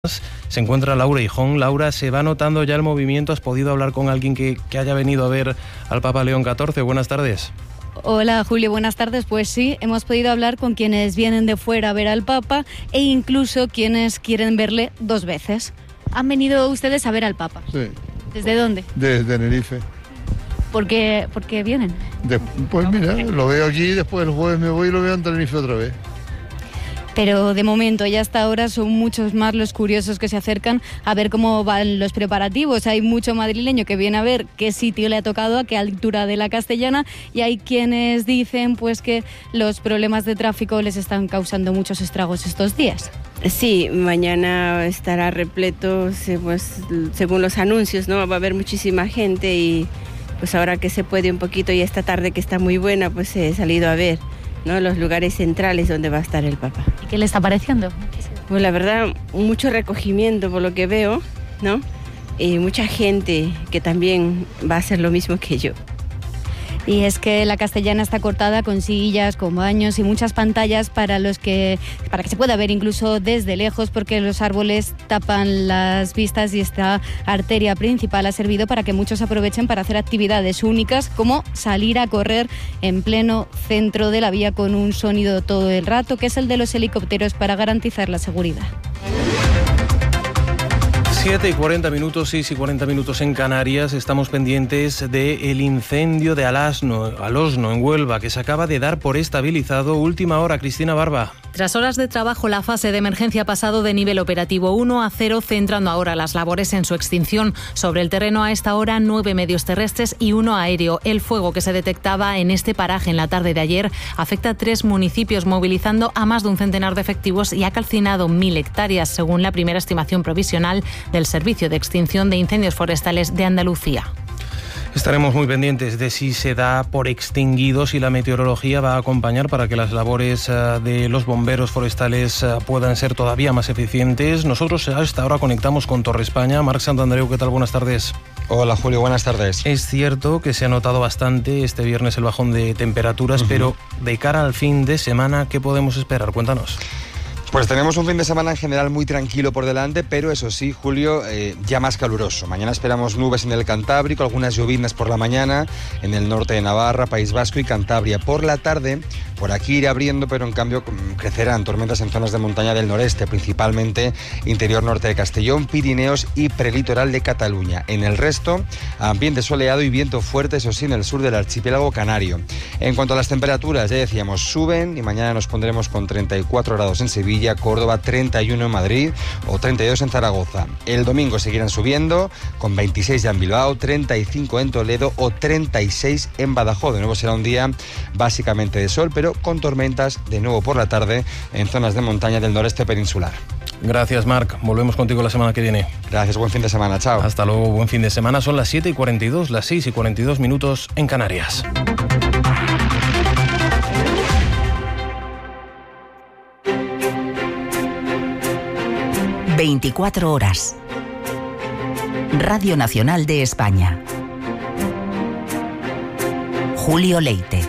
Se encuentra Laura Hijón. Laura, ¿se va notando ya el movimiento? ¿Has podido hablar con alguien que haya venido a ver al Papa León XIV? Buenas tardes. Hola Julio, buenas tardes. Pues sí, hemos podido hablar con quienes vienen de fuera a ver al Papa e incluso quienes quieren verle 2 veces. ¿Han venido ustedes a ver al Papa? Sí. ¿Desde dónde? Desde Tenerife. ¿Por qué vienen? Pues mira, lo veo aquí, después el jueves me voy y lo veo en Tenerife otra vez. Pero de momento y hasta ahora son muchos más los curiosos que se acercan a ver cómo van los preparativos. Hay mucho madrileño que viene a ver qué sitio le ha tocado, a qué altura de la Castellana, y hay quienes dicen pues que los problemas de tráfico les están causando muchos estragos estos días. Sí, mañana estará repleto, pues, según los anuncios, ¿no? Va a haber muchísima gente y pues ahora que se puede un poquito y esta tarde que está muy buena, pues he salido a ver, ¿no?, los lugares centrales donde va a estar el Papa. ¿Y qué le está pareciendo? Pues la verdad, mucho recogimiento por lo que veo, ¿no? Y mucha gente que también va a hacer lo mismo que yo. Y es que la Castellana está cortada con sillas, con baños y muchas pantallas para que se pueda ver incluso desde lejos, porque los árboles tapan las vistas y esta arteria principal ha servido para que muchos aprovechen para hacer actividades únicas, como salir a correr en pleno centro de la vía con un sonido todo el rato, que es el de los helicópteros, para garantizar la seguridad. 7:40, 6:40 en Canarias. Estamos pendientes del incendio de Alosno, en Huelva, que se acaba de dar por estabilizado. Última hora, Cristina Barba. Tras horas de trabajo, la fase de emergencia ha pasado de nivel operativo 1 a 0, centrando ahora las labores en su extinción. Sobre el terreno, a esta hora, 9 medios terrestres y 1 aéreo. El fuego que se detectaba en este paraje en la tarde de ayer afecta a 3 municipios, movilizando a más de un centenar de efectivos y ha calcinado 1.000 hectáreas, según la primera estimación provisional del Servicio de Extinción de Incendios Forestales de Andalucía. Estaremos muy pendientes de si se da por extinguido, si la meteorología va a acompañar para que las labores de los bomberos forestales puedan ser todavía más eficientes. Nosotros a esta hora conectamos con Torre España. Marc Santandreu, ¿qué tal? Buenas tardes. Hola Julio, buenas tardes. Es cierto que se ha notado bastante este viernes el bajón de temperaturas, pero de cara al fin de semana, ¿qué podemos esperar? Cuéntanos. Pues tenemos un fin de semana en general muy tranquilo por delante, pero eso sí, Julio, ya más caluroso. Mañana esperamos nubes en el Cantábrico, algunas lloviznas por la mañana en el norte de Navarra, País Vasco y Cantabria. Por la tarde, por aquí irá abriendo, pero en cambio crecerán tormentas en zonas de montaña del noreste, principalmente interior norte de Castellón, Pirineos y prelitoral de Cataluña. En el resto, ambiente soleado y viento fuerte, eso sí, en el sur del archipiélago canario. En cuanto a las temperaturas, ya decíamos, suben y mañana nos pondremos con 34 grados en Sevilla, Córdoba, 31 en Madrid o 32 en Zaragoza. El domingo seguirán subiendo, con 26 ya en Bilbao, 35 en Toledo o 36 en Badajoz. De nuevo será un día básicamente de sol, pero con tormentas de nuevo por la tarde en zonas de montaña del noreste peninsular. Gracias, Marc. Volvemos contigo la semana que viene. Gracias, buen fin de semana. Chao. Hasta luego, buen fin de semana. Son las 7:42, las 6:42 en Canarias. ...24 horas. Radio Nacional de España. Julio Leite.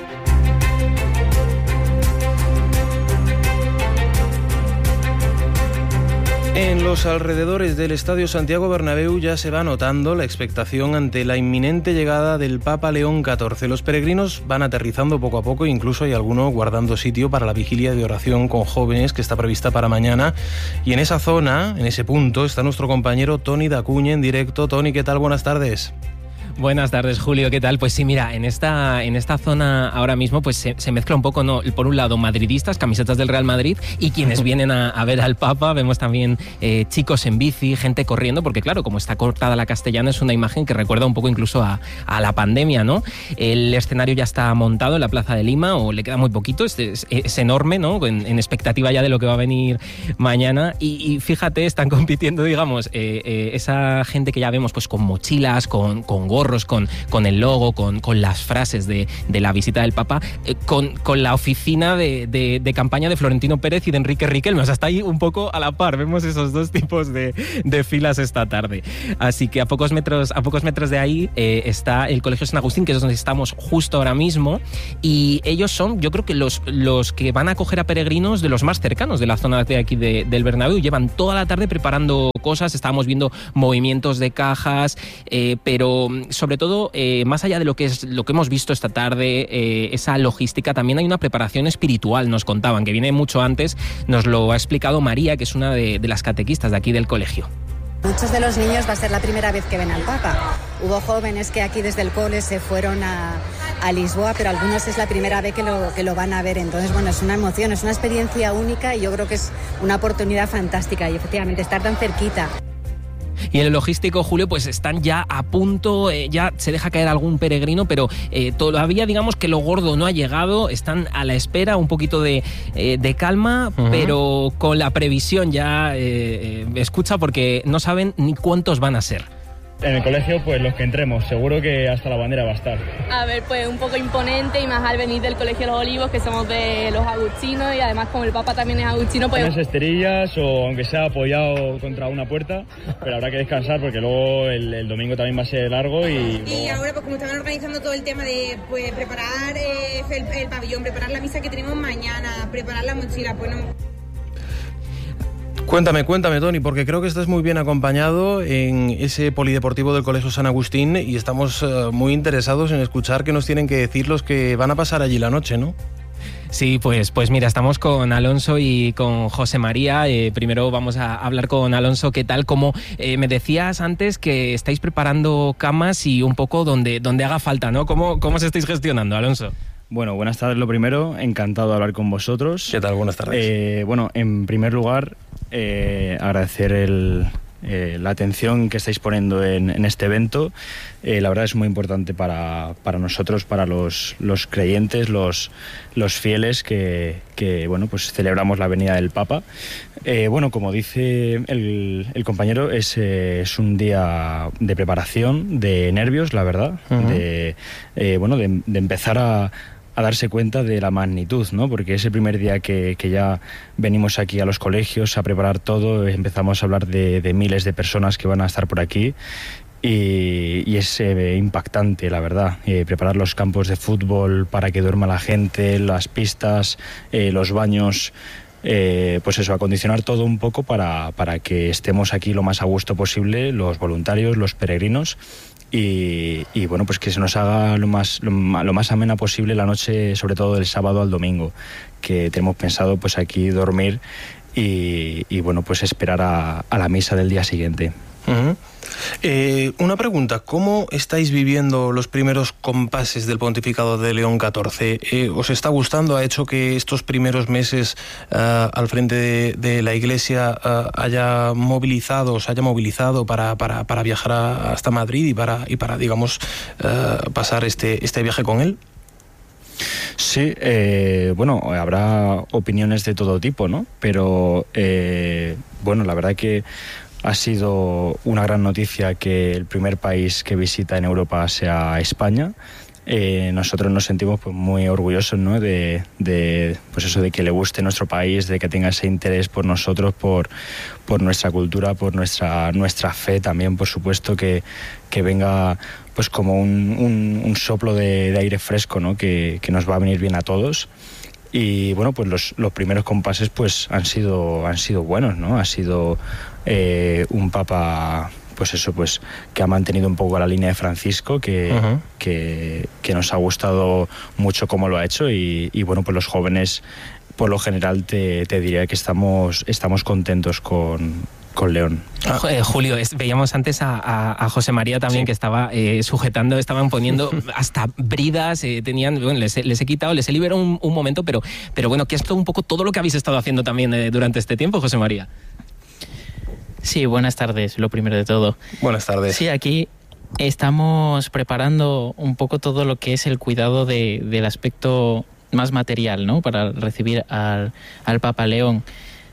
En los alrededores del Estadio Santiago Bernabéu ya se va notando la expectación ante la inminente llegada del Papa León XIV. Los peregrinos van aterrizando poco a poco, incluso hay alguno guardando sitio para la vigilia de oración con jóvenes que está prevista para mañana. Y en esa zona, en ese punto, está nuestro compañero Toni Dacuña en directo. Toni, ¿qué tal? Buenas tardes. Buenas tardes, Julio, ¿qué tal? Pues sí, mira, en esta zona ahora mismo pues se mezcla un poco, ¿no? Por un lado, madridistas, camisetas del Real Madrid, y quienes vienen a ver al Papa. Vemos también chicos en bici, gente corriendo, porque claro, como está cortada la Castellana, es una imagen que recuerda un poco incluso a la pandemia, ¿no? El escenario ya está montado en la Plaza de Lima, o le queda muy poquito, es enorme, ¿no? En expectativa ya de lo que va a venir mañana, y fíjate, están compitiendo, digamos, esa gente que ya vemos pues con mochilas, con gorros, gorros con el logo, con las frases de la visita del Papa, con la oficina de campaña de Florentino Pérez y de Enrique Riquelme. O sea, está ahí un poco a la par. Vemos esos dos tipos de filas esta tarde. Así que a pocos metros de ahí está el Colegio San Agustín, que es donde estamos justo ahora mismo, y ellos son, yo creo que los que van a acoger a peregrinos de los más cercanos de la zona de aquí del Bernabéu. Llevan toda la tarde preparando cosas, estábamos viendo movimientos de cajas, pero sobre todo, más allá de lo que hemos visto esta tarde, esa logística, también hay una preparación espiritual, nos contaban, que viene mucho antes. Nos lo ha explicado María, que es una de las catequistas de aquí del colegio. Muchos de los niños va a ser la primera vez que ven al Papa. Hubo jóvenes que aquí desde el cole se fueron a Lisboa, pero algunos es la primera vez que lo van a ver. Entonces, bueno, es una emoción, es una experiencia única y yo creo que es una oportunidad fantástica y efectivamente estar tan cerquita. Y en el logístico, Julio, pues están ya a punto, ya se deja caer algún peregrino, pero todavía digamos que lo gordo no ha llegado, están a la espera, un poquito de calma, pero con la previsión ya escucha, porque no saben ni cuántos van a ser. En el colegio, pues los que entremos, seguro que hasta la bandera va a estar. A ver, pues un poco imponente, y más al venir del Colegio Los Olivos, que somos de los agustinos, y además como el Papa también es agustino, pues... Unas esterillas, o aunque sea apoyado contra una puerta, pero habrá que descansar porque luego el domingo también va a ser largo y ahora, pues como estaban organizando todo el tema de pues preparar el pabellón, preparar la misa que tenemos mañana, preparar la mochila, pues no... Cuéntame, Toni, porque creo que estás muy bien acompañado en ese polideportivo del Colegio San Agustín y estamos muy interesados en escuchar qué nos tienen que decir los que van a pasar allí la noche, ¿no? Sí, pues mira, estamos con Alonso y con José María. Primero vamos a hablar con Alonso. ¿Qué tal? Como me decías antes, que estáis preparando camas y un poco donde haga falta, ¿no? ¿Cómo os estáis gestionando, Alonso? Bueno, buenas tardes lo primero, encantado de hablar con vosotros. ¿Qué tal? Buenas tardes. Bueno, en primer lugar, agradecer la atención que estáis poniendo en este evento. La verdad es muy importante para nosotros, para los creyentes, los fieles que bueno, pues celebramos la venida del Papa. Bueno, como dice el compañero, es un día de preparación, de nervios, la verdad, de empezar a darse cuenta de la magnitud, ¿no? Porque es el primer día que ya venimos aquí a los colegios a preparar todo, empezamos a hablar de miles de personas que van a estar por aquí y es impactante, la verdad, preparar los campos de fútbol para que duerma la gente, las pistas, los baños, pues eso, acondicionar todo un poco para que estemos aquí lo más a gusto posible, los voluntarios, los peregrinos. Y bueno, pues que se nos haga lo más amena posible la noche, sobre todo del sábado al domingo, que tenemos pensado pues aquí dormir y bueno, pues esperar a la misa del día siguiente. Una pregunta, ¿cómo estáis viviendo los primeros compases del pontificado de León XIV? ¿Os está gustando? ¿Ha hecho que estos primeros meses al frente de la Iglesia os haya movilizado para viajar hasta Madrid y para digamos, pasar este viaje con él? Sí, bueno, habrá opiniones de todo tipo, ¿no? Pero bueno, la verdad que ha sido una gran noticia que el primer país que visita en Europa sea España. Nosotros nos sentimos pues muy orgullosos, ¿no? de pues eso, de que le guste nuestro país, de que tenga ese interés por nosotros, por nuestra cultura, por nuestra fe también, por supuesto, que venga pues como un soplo de aire fresco, ¿no? Que nos va a venir bien a todos. Y bueno, pues los primeros compases pues han sido buenos, ¿no? Ha sido un Papa, pues eso, pues que ha mantenido un poco la línea de Francisco, que nos ha gustado mucho cómo lo ha hecho y bueno, pues los jóvenes por lo general te diría que estamos contentos con León. Julio, veíamos antes a José María también, sí, que estaba sujetando, estaban poniendo hasta bridas, bueno, les he quitado, les he liberado un momento, pero bueno, que es un poco todo lo que habéis estado haciendo también durante este tiempo, José María. Sí, buenas tardes, lo primero de todo. Buenas tardes. Sí, aquí estamos preparando un poco todo lo que es el cuidado del aspecto más material, ¿no? Para recibir al Papa León,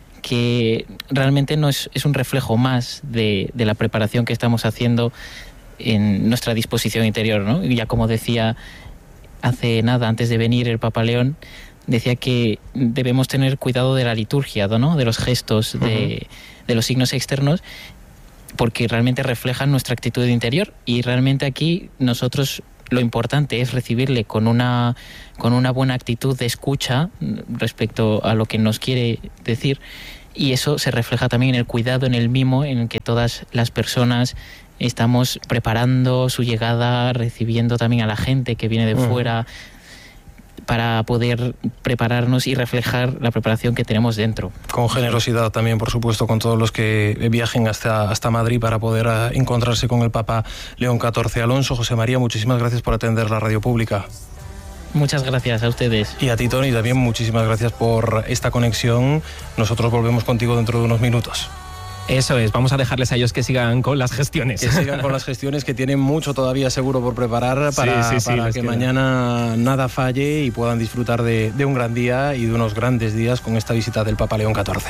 que realmente no es un reflejo más de la preparación que estamos haciendo nuestra disposición interior, ¿no? Ya como decía hace nada, antes de venir el Papa León, decía que debemos tener cuidado de la liturgia, ¿no? De los gestos, de los signos externos, porque realmente reflejan nuestra actitud interior. Y realmente aquí nosotros lo importante es recibirle con una buena actitud de escucha respecto a lo que nos quiere decir, y eso se refleja también en el cuidado, en el mimo, en el que todas las personas estamos preparando su llegada, recibiendo también a la gente que viene de fuera, para poder prepararnos y reflejar la preparación que tenemos dentro. Con generosidad también, por supuesto, con todos los que viajen hasta Madrid para poder encontrarse con el Papa León XIV. Alonso, José María, muchísimas gracias por atender la radio pública. Muchas gracias a ustedes. Y a ti, Tony, también muchísimas gracias por esta conexión. Nosotros volvemos contigo dentro de unos minutos. Eso es, vamos a dejarles a ellos que sigan con las gestiones. Que sigan con las gestiones, que tienen mucho todavía seguro por preparar para que mañana nada falle y puedan disfrutar de un gran día y de unos grandes días con esta visita del Papa León XIV.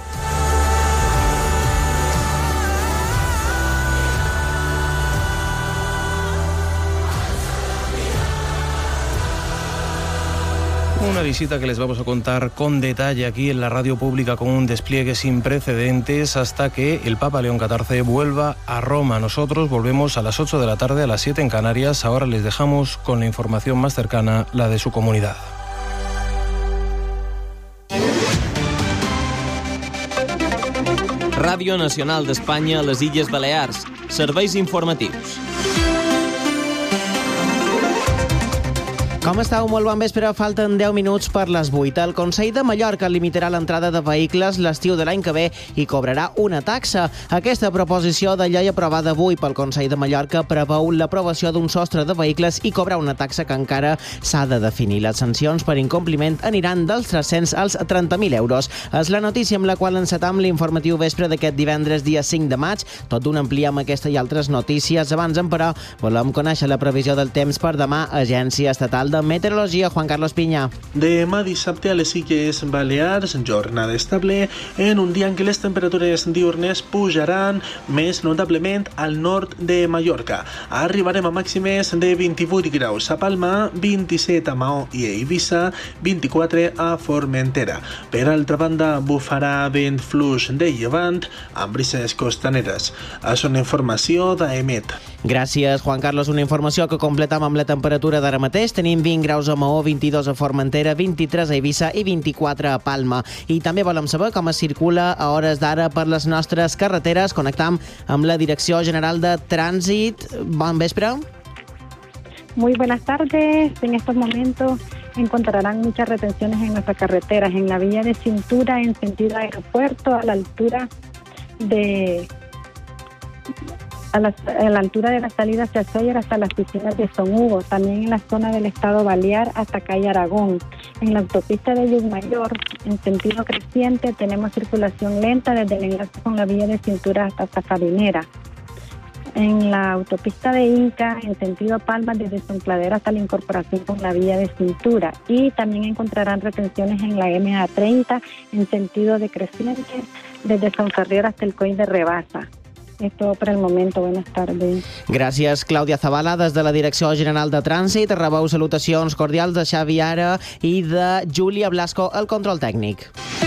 Una visita que les vamos a contar con detalle aquí en la radio pública, con un despliegue sin precedentes hasta que el Papa León XIV vuelva a Roma. Nosotros volvemos a las 8 de la tarde, a las 7 en Canarias. Ahora les dejamos con la información más cercana, la de su comunidad. Ràdio Nacional d'Espanya a les Illes Balears. Serveis informatius. Com estàu? Molt bon vespre. Falten 10 minuts per les 8. El Consell de Mallorca limitarà l'entrada de vehicles l'estiu de l'any que ve i cobrarà una taxa. Aquesta proposició de llei aprovada avui pel Consell de Mallorca preveu l'aprovació d'un sostre de vehicles i cobrar una taxa que encara s'ha de definir. Les sancions per incompliment aniran dels 300 als 30.000 euros. És la notícia amb la qual encetam l'informatiu vespre d'aquest divendres, dia 5 de maig. Tot d'un ampliem aquesta i altres notícies. Abans, però, volem conèixer la previsió del temps per demà. Agència Estatal de Meteorologia, Juan Carlos Piña. Demà dissabte a les Illes Balears, jornada estable, en un dia en què les temperatures diurnes pujaran més notablement al nord de Mallorca. Arribarem a màximes de 28 graus a Palma, 27 a Maó i a Eivissa, 24 a Formentera. Per altra banda, bufarà vent fluix de llevant amb brises costaneres. És una informació d'AEMET. Gràcies, Juan Carlos. Una informació que completam amb la temperatura d'ara mateix. Tenim 20 graus a Maó, 22 a Formentera, 23 a Eivissa i 24 a Palma. I també volem saber com es circula a hores d'ara per les nostres carreteres. Connectam amb la Direcció General de Trànsit. Bon vespre. Muy buenas tardes. En estos momentos encontrarán muchas retenciones en nuestras carreteras. En la vía de Cintura, en sentido aeropuerto, a la altura de la salida hacia Sóller hasta las piscinas de Son Hugo, también en la zona del estado Balear hasta Calle Aragón. En la autopista de Llucmayor, en sentido creciente, tenemos circulación lenta desde el enlace con la vía de Cintura hasta Farinera. En la autopista de Inca, en sentido Palma, desde Son Cladera hasta la incorporación con la vía de Cintura. Y también encontrarán retenciones en la MA30, en sentido decreciente, desde Son Ferrier hasta el Coll de Rebasa. És tot per el moment. Buenas tardes. Gràcies, Clàudia Zavala. Des de la Direcció General de Trànsit rebeu salutacions cordials de Xavi Ara i de Júlia Blasco, el control tècnic.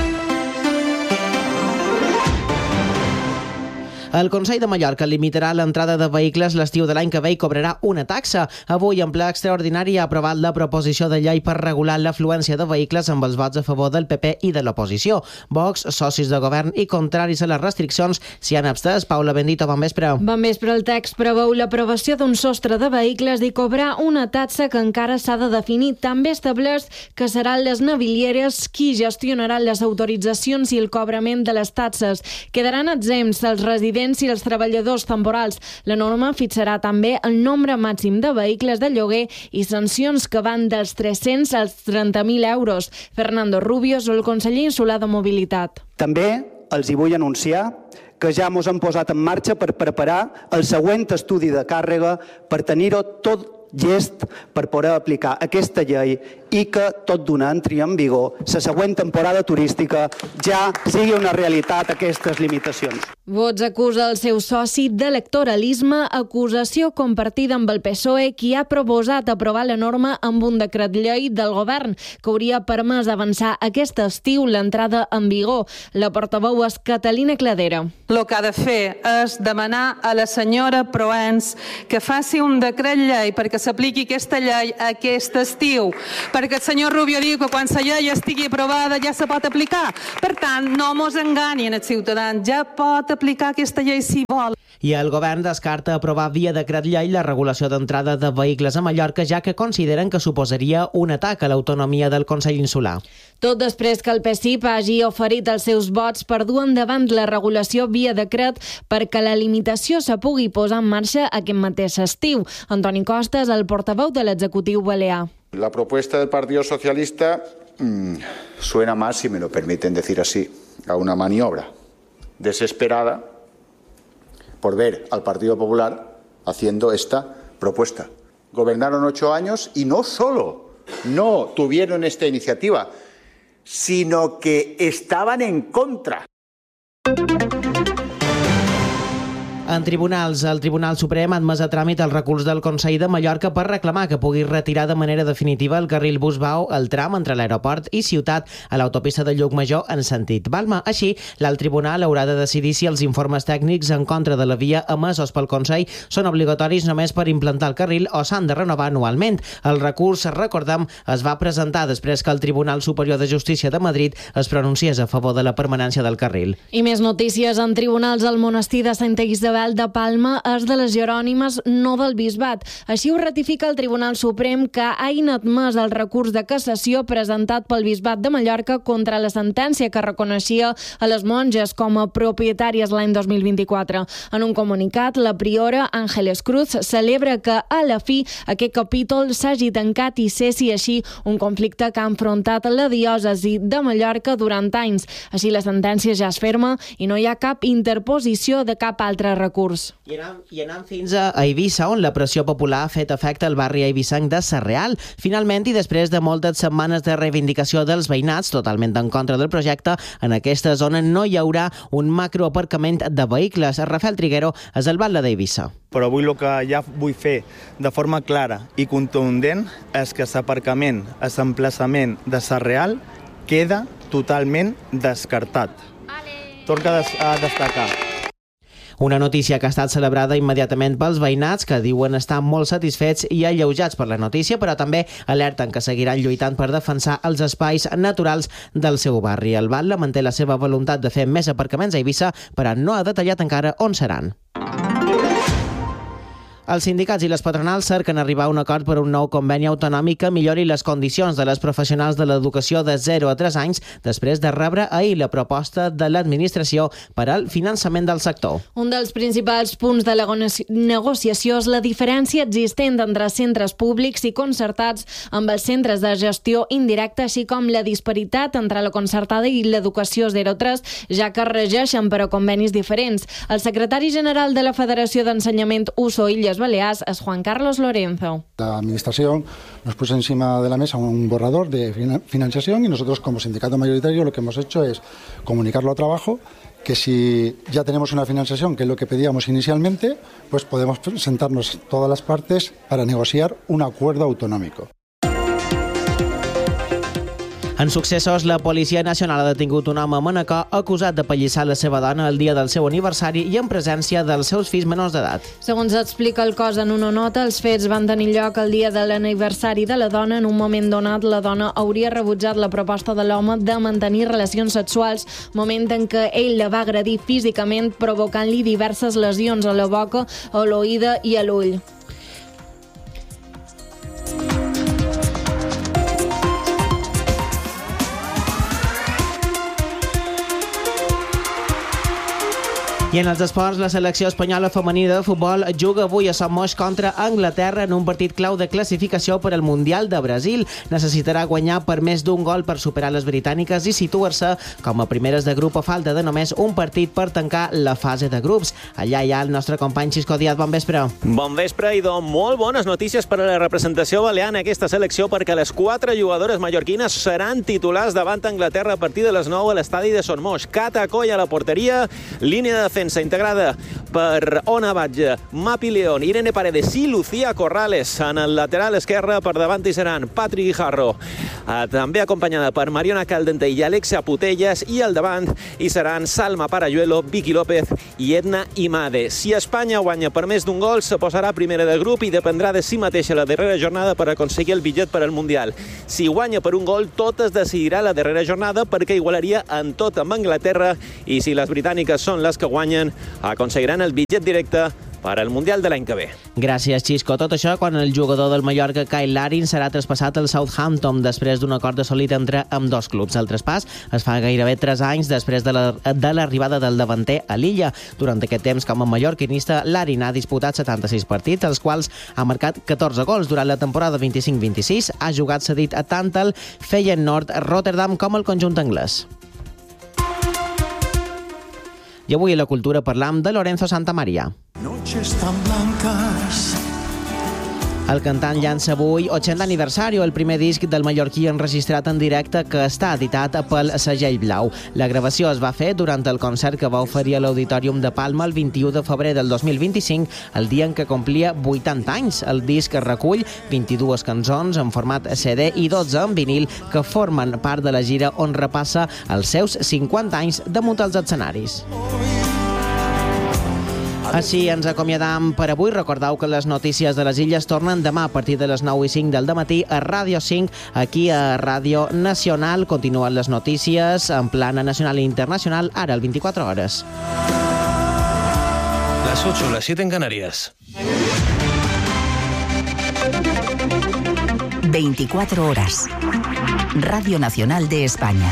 El Consell de Mallorca limitarà l'entrada de vehicles l'estiu de l'any que ve i cobrarà una taxa. Avui, en ple extraordinari, ha aprovat la proposició de llei per regular l'afluència de vehicles amb els vots a favor del PP i de l'oposició. Vox, socis de govern i contraris a les restriccions, s'hi han abstès. Paula Bendito, bon vespre. Bon vespre. El text preveu l'aprovació d'un sostre de vehicles i cobrar una taxa que encara s'ha de definir. També estableix que seran les navilieres qui gestionaran les autoritzacions i el cobrament de les taxes. Quedaran exempts els residents i els treballadors temporals. La norma fixarà també el nombre màxim de vehicles de lloguer i sancions que van dels 300 als 30.000 euros. Fernando Rubio és el conseller insular de Mobilitat. També els hi vull anunciar que ja ens hem posat en marxa per preparar el següent estudi de càrrega per tenir-ho tot llest per poder aplicar aquesta llei i que tot d'una entri en vigor la següent temporada turística ja sigui una realitat aquestes limitacions. Vox acusa el seu soci d'electoralisme, acusació compartida amb el PSOE, qui ha proposat aprovar la norma amb un decret llei del govern que hauria permès avançar aquest estiu l'entrada en vigor. La portaveu és Catalina Cladera. El que ha de fer és demanar a la senyora Proens que faci un decret llei perquè s'apliqui aquesta llei aquest estiu, perquè el senyor Rubio diu que quan la llei estigui aprovada ja se pot aplicar. Per tant, no mos enganyin els ciutadans, ja pot aplicar aquesta llei si vol. I el govern descarta aprovar via decret llei la regulació d'entrada de vehicles a Mallorca, ja que consideren que suposaria un atac a l'autonomia del Consell Insular. Tot després que el PSIP hagi oferit els seus vots per dur endavant la regulació via decret perquè la limitació se pugui posar en marxa aquest mateix estiu. Antoni Costa és el portaveu de l'executiu balear. La propuesta del Partido Socialista suena más, si me lo permiten decir así, a una maniobra desesperada por ver al Partido Popular haciendo esta propuesta. Gobernaron 8 años y no solo no tuvieron esta iniciativa, sino que estaban en contra. En tribunals, el Tribunal Suprem ha admès a tràmit el recurs del Consell de Mallorca per reclamar que pugui retirar de manera definitiva el carril Busbau al tram entre l'aeroport i Ciutat a l'autopista de Llucmajor en sentit Balma. Així, l'alt tribunal haurà de decidir si els informes tècnics en contra de la via emesos pel Consell són obligatoris només per implantar el carril o s'han de renovar anualment. El recurs, recordem, es va presentar després que el Tribunal Superior de Justícia de Madrid es pronunciés a favor de la permanència del carril. I més notícies en tribunals. El monestir de Sant Isabel de Palma és de les Jerònimes, no del bisbat. Així ho ratifica el Tribunal Suprem, que ha inadmès el recurs de cassació presentat pel bisbat de Mallorca contra la sentència que reconeixia a les monges com a propietàries l'any 2024. En un comunicat, la priora Àngeles Cruz celebra que a la fi aquest capítol s'hagi tancat i cessi així un conflicte que ha enfrontat la diòcesi de Mallorca durant anys. Així la sentència ja es ferma i no hi ha cap interposició de cap altre recurs. I anant fins a Eivissa, on la pressió popular ha fet efecte al barri eivissenc de Sarreal. Finalment, i després de moltes setmanes de reivindicació dels veïnats totalment en contra del projecte, en aquesta zona no hi haurà un macroaparcament de vehicles. Rafael Triguero és el batlle d'Eivissa. Però avui el que ja vull fer de forma clara i contundent és que l'aparcament a l'emplaçament de Sarreal queda totalment descartat. Torna a destacar. Una notícia que ha estat celebrada immediatament pels veïnats, que diuen estar molt satisfets i alleujats per la notícia, però també alerten que seguiran lluitant per defensar els espais naturals del seu barri. El batlle manté la seva voluntat de fer més aparcaments a Eivissa, però no ha detallat encara on seran. Els sindicats i les patronals cerquen arribar a un acord per un nou conveni autonòmic que millori les condicions de les professionals de l'educació de 0 a 3 anys després de rebre ahir la proposta de l'administració per al finançament del sector. Un dels principals punts de la negociació és la diferència existent entre centres públics i concertats amb els centres de gestió indirecta, així com la disparitat entre la concertada i l'educació 0-3, ja que regeixen per a convenis diferents. El secretari general de la Federació d'Ensenyament USO Illes Balears es Juan Carlos Lorenzo. La administración nos puso encima de la mesa un borrador de financiación y nosotros como sindicato mayoritario lo que hemos hecho es comunicarlo a trabajo, que si ya tenemos una financiación, que es lo que pedíamos inicialmente, pues podemos sentarnos todas las partes para negociar un acuerdo autonómico. En successos, la Policia Nacional ha detingut un home a Manacor acusat de pallissar la seva dona el dia del seu aniversari i en presència dels seus fills menors d'edat. Segons explica el cos en una nota, els fets van tenir lloc el dia de l'aniversari de la dona. En un moment donat, la dona hauria rebutjat la proposta de l'home de mantenir relacions sexuals, moment en què ell la va agredir físicament, provocant-li diverses lesions a la boca, a l'oïda i a l'ull. I en els esports, la selecció espanyola femenina de futbol juga avui a Sant Moix contra Anglaterra en un partit clau de classificació per al Mundial de Brasil. Necessitarà guanyar per més d'un gol per superar les britàniques i situar-se com a primeres de grup a falta de només un partit per tancar la fase de grups. Allà hi ha el nostre company Xisco Díaz. Bon vespre. Bon vespre i molt bones notícies per a la representació balear en aquesta selecció, perquè les 4 jugadores mallorquines seran titulars davant Anglaterra a partir de les 9 a l'estadi de Sant Moix. Cata Coll a la porteria, línia de defensa integrada per Ona Batlle, Mapi León, Irene Paredes i Lucía Corrales. En el lateral esquerre per davant hi seran Patri Guijarro, també acompanyada per Mariona Caldente i Alexia Putellas, i al davant hi seran Salma Parayuelo, Vicky López i Edna Imade. Si Espanya guanya per més d'un gol, se posarà primera de grup i dependrà de si mateixa la darrera jornada per aconseguir el bitllet per al Mundial. Si guanya per un gol, tot es decidirà la darrera jornada, perquè igualaria en tot amb Anglaterra, i si les britàniques són les que guanyen, aconseguiran el bitllet directe per al Mundial de l'any que ve. Gràcies, Xisco. Tot això quan el jugador del Mallorca, Kyle Larin, serà traspassat al Southampton després d'un acord assolit entre ambdós clubs. El traspàs es fa gairebé 3 anys després de l'arribada del davanter a l'illa. Durant aquest temps, com a mallorquinista, Larin ha disputat 76 partits, als quals ha marcat 14 gols. Durant la temporada 25-26 ha jugat cedit a tant el Feyenoord Rotterdam com el conjunt anglès. I avui a la cultura parlam de Lorenzo Santamaria. Noches tan blancas. El cantant llança avui 80 aniversari, el primer disc del mallorquí enregistrat en directe que està editat pel segell Blau. La gravació es va fer durant el concert que va oferir a l'Auditorium de Palma el 21 de febrer del 2025, el dia en què complia 80 anys. El disc recull 22 cançons en format CD i 12 en vinil que formen part de la gira on repassa els seus 50 anys damunt els escenaris. Així ens acomiadam per avui. Recordeu que les notícies de les Illes tornen demà a partir de les 9:05 del dematí a Ràdio 5, aquí a Ràdio Nacional. Continuen les notícies en plana nacional i internacional, ara al 24 hores. Las 8, las 7 en Canarias. 24 horas. Radio Nacional de España.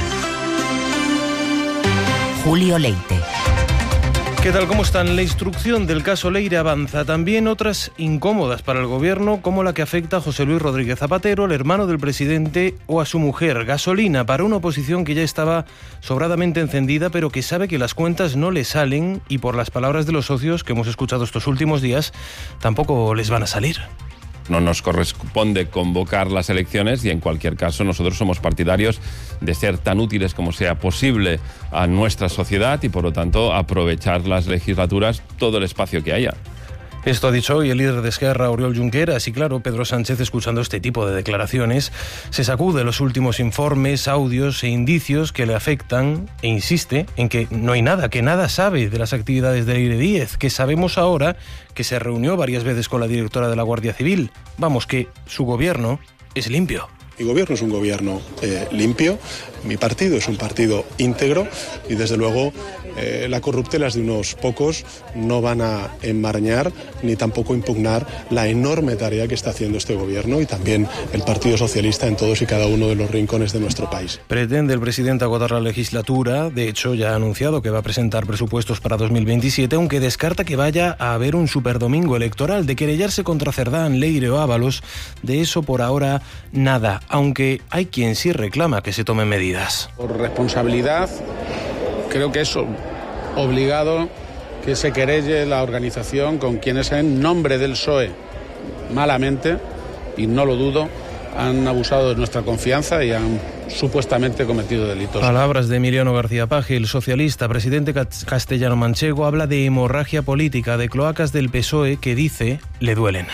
Julio Leite. ¿Qué tal? ¿Cómo están? La instrucción del caso Leire avanza. También otras incómodas para el gobierno, como la que afecta a José Luis Rodríguez Zapatero, el hermano del presidente, o a su mujer. Gasolina para una oposición que ya estaba sobradamente encendida, pero que sabe que las cuentas no le salen y, por las palabras de los socios que hemos escuchado estos últimos días, tampoco les van a salir. No nos corresponde convocar las elecciones y en cualquier caso nosotros somos partidarios de ser tan útiles como sea posible a nuestra sociedad y por lo tanto aprovechar las legislaturas todo el espacio que haya. Esto ha dicho hoy el líder de Esquerra, Oriol Junqueras, y claro, Pedro Sánchez, escuchando este tipo de declaraciones, se sacude los últimos informes, audios e indicios que le afectan e insiste en que no hay nada, que nada sabe de las actividades de Leire Díez, que sabemos ahora que se reunió varias veces con la directora de la Guardia Civil. Vamos, que su gobierno es limpio. Mi gobierno es un gobierno limpio, mi partido es un partido íntegro y desde luego las corruptelas de unos pocos no van a enmarañar ni tampoco impugnar la enorme tarea que está haciendo este gobierno y también el Partido Socialista en todos y cada uno de los rincones de nuestro país. Pretende el presidente agotar la legislatura, de hecho ya ha anunciado que va a presentar presupuestos para 2027, aunque descarta que vaya a haber un superdomingo electoral. De querellarse contra Cerdán, Leire o Ábalos, de eso por ahora nada, aunque hay quien sí reclama que se tomen medidas. Por responsabilidad, creo que es obligado que se querelle la organización con quienes en nombre del PSOE, malamente, y no lo dudo, han abusado de nuestra confianza y han supuestamente cometido delitos. Palabras de Emiliano García Paje, el socialista, presidente castellano-manchego, habla de hemorragia política, de cloacas del PSOE que dice le duelen.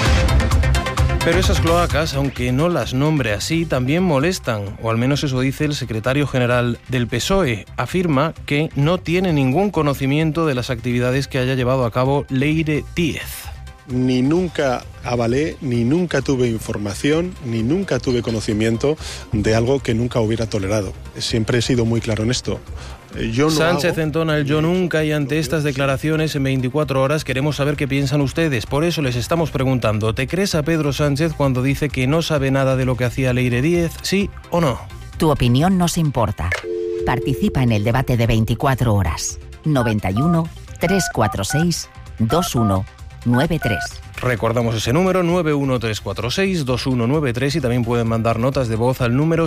Pero esas cloacas, aunque no las nombre así, también molestan, o al menos eso dice el secretario general del PSOE. Afirma que no tiene ningún conocimiento de las actividades que haya llevado a cabo Leire Díez. Ni nunca avalé, ni nunca tuve información, ni nunca tuve conocimiento de algo que nunca hubiera tolerado. Siempre he sido muy claro en esto. Sánchez entona el yo nunca y ante estas declaraciones en 24 horas queremos saber qué piensan ustedes. Por eso les estamos preguntando, ¿te crees a Pedro Sánchez cuando dice que no sabe nada de lo que hacía Leire Díez? ¿Sí o no? Tu opinión nos importa. Participa en el debate de 24 horas. 91 346 2193. Recordamos ese número, 913462193, y también pueden mandar notas de voz al número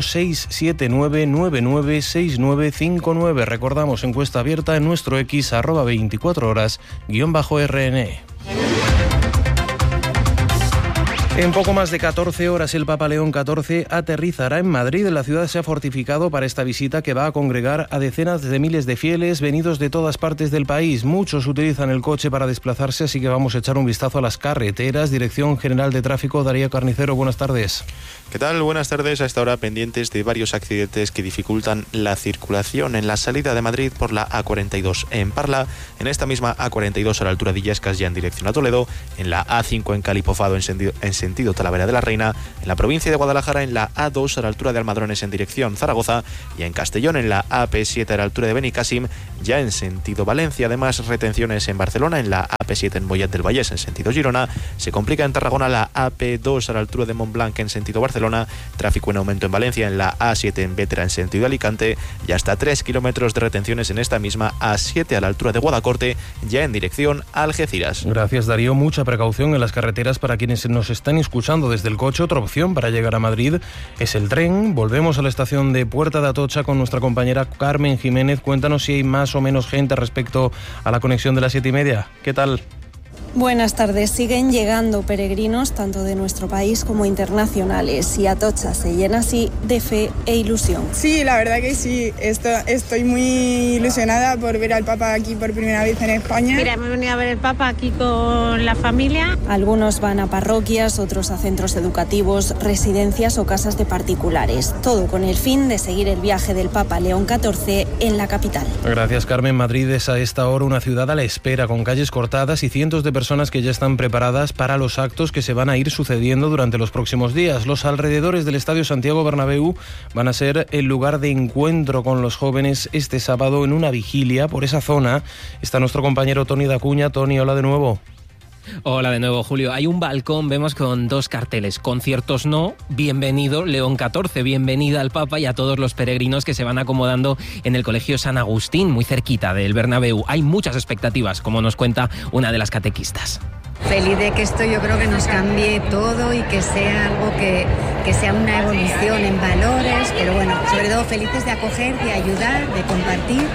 679996959. Recordamos, encuesta abierta en nuestro X, @24horas_RN. En poco más de 14 horas el Papa León XIV aterrizará en Madrid. La ciudad se ha fortificado para esta visita que va a congregar a decenas de miles de fieles venidos de todas partes del país. Muchos utilizan el coche para desplazarse, así que vamos a echar un vistazo a las carreteras. Dirección General de Tráfico, Darío Carnicero, buenas tardes. ¿Qué tal? Buenas tardes. A esta hora pendientes de varios accidentes que dificultan la circulación en la salida de Madrid por la A42 en Parla, en esta misma A42 a la altura de Illescas ya en dirección a Toledo, en la A5 en Calipofado en sentido Talavera de la Reina, en la provincia de Guadalajara en la A2 a la altura de Almadrones en dirección Zaragoza y en Castellón en la AP7 a la altura de Benicàssim ya en sentido Valencia. Además, retenciones en Barcelona en la AP7 en Mollet del Vallès en sentido Girona. Se complica en Tarragona la AP2 a la altura de Montblanc en sentido Barcelona. Tráfico en aumento en Valencia en la A7 en Bétera en sentido Alicante y hasta 3 kilómetros de retenciones en esta misma A7 a la altura de Guadacorte ya en dirección a Algeciras. Gracias, Darío. Mucha precaución en las carreteras para quienes nos están escuchando desde el coche. Otra opción para llegar a Madrid es el tren. Volvemos a la estación de Puerta de Atocha con nuestra compañera Carmen Jiménez. Cuéntanos si hay más o menos gente respecto a la conexión de las 7:30. ¿Qué tal? Buenas tardes. Siguen llegando peregrinos tanto de nuestro país como internacionales y Atocha se llena así de fe e ilusión. Sí, la verdad que sí. Estoy muy ilusionada por ver al Papa aquí por primera vez en España. Mira, hemos venido a ver el Papa aquí con la familia. Algunos van a parroquias, otros a centros educativos, residencias o casas de particulares. Todo con el fin de seguir el viaje del Papa León XIV en la capital. Gracias, Carmen. Madrid es a esta hora una ciudad a la espera, con calles cortadas y cientos de personas que ya están preparadas para los actos que se van a ir sucediendo durante los próximos días. Los alrededores del Estadio Santiago Bernabéu van a ser el lugar de encuentro con los jóvenes este sábado en una vigilia. Por esa zona está nuestro compañero Toni Dacuña. Toni, hola de nuevo. Hola de nuevo, Julio. Hay un balcón, vemos con dos carteles. Conciertos no, bienvenido León XIV, bienvenida al Papa y a todos los peregrinos que se van acomodando en el Colegio San Agustín, muy cerquita del Bernabéu. Hay muchas expectativas, como nos cuenta una de las catequistas. Feliz de que esto yo creo que nos cambie todo y que sea algo que sea una evolución en valores, pero bueno, sobre todo felices de acoger, de ayudar, de compartir.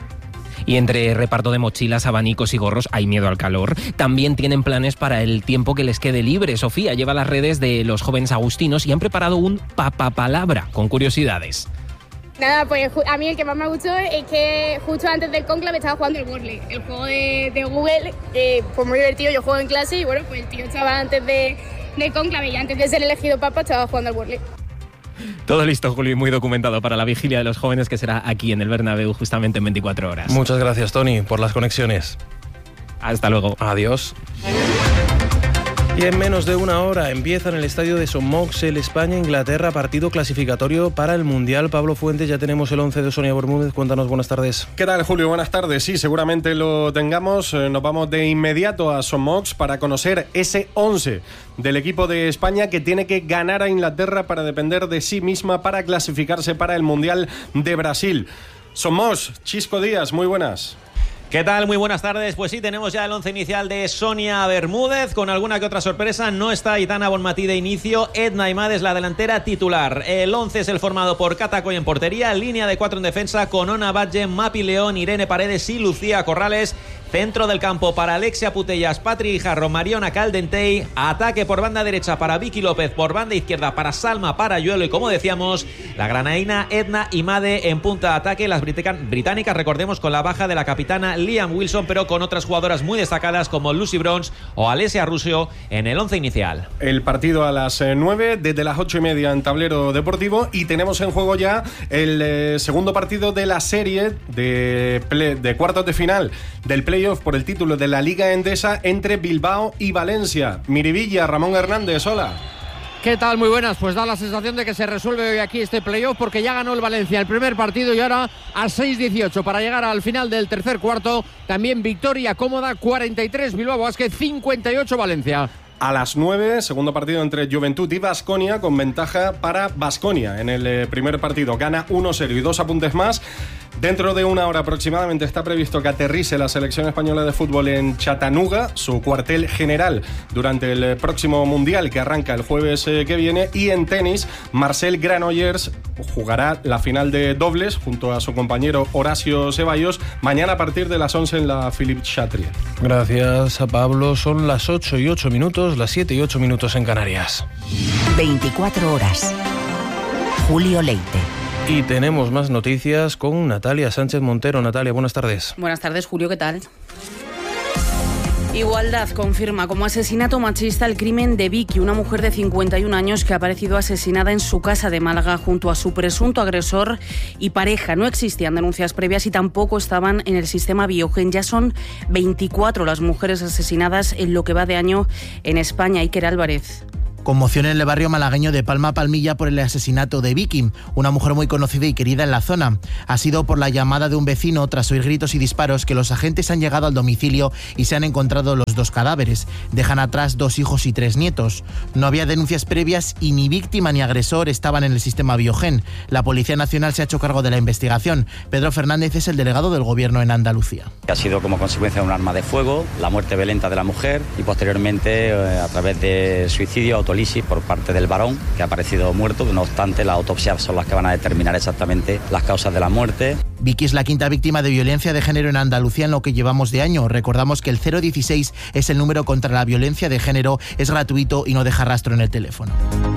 Y entre reparto de mochilas, abanicos y gorros, hay miedo al calor. También tienen planes para el tiempo que les quede libre. Sofía lleva las redes de los jóvenes agustinos y han preparado un papapalabra con curiosidades. Nada, pues a mí el que más me gustó es que justo antes del cónclave estaba jugando el Wordle, el juego de Google, pues muy divertido. Yo juego en clase y bueno, pues el tío estaba antes del cónclave y antes de ser elegido papa estaba jugando al Wordle. Todo listo, Julio, y muy documentado para la vigilia de los jóvenes que será aquí en el Bernabéu justamente en 24 horas. Muchas gracias, Toni, por las conexiones. Hasta luego. Adiós. Y en menos de una hora empieza en el estadio de Son Mox el España-Inglaterra, partido clasificatorio para el Mundial. Pablo Fuentes, ya tenemos el 11 de Sonia Bermúdez. Cuéntanos, buenas tardes. ¿Qué tal, Julio? Buenas tardes. Sí, seguramente lo tengamos. Nos vamos de inmediato a Son Mox para conocer ese 11 del equipo de España que tiene que ganar a Inglaterra para depender de sí misma para clasificarse para el Mundial de Brasil. Son Mox, Chisco Díaz, muy buenas. ¿Qué tal? Muy buenas tardes. Pues sí, tenemos ya el once inicial de Sonia Bermúdez, con alguna que otra sorpresa. No está Aitana Bonmatí de inicio, Edna Imad es la delantera titular. El 11 es el formado por Catacoy en portería, línea de 4 en defensa con Ona Batlle, Mapi León, Irene Paredes y Lucía Corrales. Centro del campo para Alexia Putellas, Patri Jarro, Mariona Caldentey. Ataque por banda derecha para Vicky López, por banda izquierda para Salma Parayuelo y, como decíamos, la granaína Edna Imade en punta de ataque. Las británicas, recordemos, con la baja de la capitana Liam Wilson, pero con otras jugadoras muy destacadas como Lucy Bronze o Alessia Russo en el 11 inicial. El partido a las 9, desde las 8:30 en Tablero Deportivo, y tenemos en juego ya el segundo partido de la serie de cuartos de final del playoff por el título de la Liga Endesa entre Bilbao y Valencia. Miribilla, Ramón Hernández, hola. ¿Qué tal? Muy buenas. Pues da la sensación de que se resuelve hoy aquí este playoff porque ya ganó el Valencia el primer partido y ahora a 6-18 para llegar al final del tercer cuarto. También victoria cómoda, 43 Bilbao Basket, 58 Valencia. A las 9, segundo partido entre Juventud y Baskonia, con ventaja para Baskonia. En el primer partido gana 1-0 y 2 apuntes más. Dentro de una hora aproximadamente está previsto que aterrice la selección española de fútbol en Chattanooga, su cuartel general durante el próximo Mundial que arranca el jueves que viene. Y en tenis, Marcel Granollers jugará la final de dobles junto a su compañero Horacio Ceballos mañana a partir de las 11 en la Philippe Chatrier. Gracias a Pablo. Son las 8:08, las 7:08 en Canarias. 24 horas. Julio Leite. Y tenemos más noticias con Natalia Sánchez Montero. Natalia, buenas tardes. Buenas tardes, Julio, ¿qué tal? Igualdad confirma como asesinato machista el crimen de Vicky, una mujer de 51 años que ha aparecido asesinada en su casa de Málaga junto a su presunto agresor y pareja. No existían denuncias previas y tampoco estaban en el sistema Biogen. Ya son 24 las mujeres asesinadas en lo que va de año en España. Iker Álvarez. Conmoción en el barrio malagueño de Palma Palmilla por el asesinato de Vicky, una mujer muy conocida y querida en la zona. Ha sido por la llamada de un vecino tras oír gritos y disparos que los agentes han llegado al domicilio y se han encontrado los dos cadáveres. Dejan atrás 2 hijos y 3 nietos. No había denuncias previas y ni víctima ni agresor estaban en el sistema Biogen. La Policía Nacional se ha hecho cargo de la investigación. Pedro Fernández es el delegado del Gobierno en Andalucía. Ha sido como consecuencia de un arma de fuego, la muerte violenta de la mujer y posteriormente a través de suicidio auto por parte del varón, que ha aparecido muerto. No obstante, las autopsias son las que van a determinar exactamente las causas de la muerte. Vicky es la quinta víctima de violencia de género en Andalucía en lo que llevamos de año. Recordamos que el 016 es el número contra la violencia de género, es gratuito y no deja rastro en el teléfono.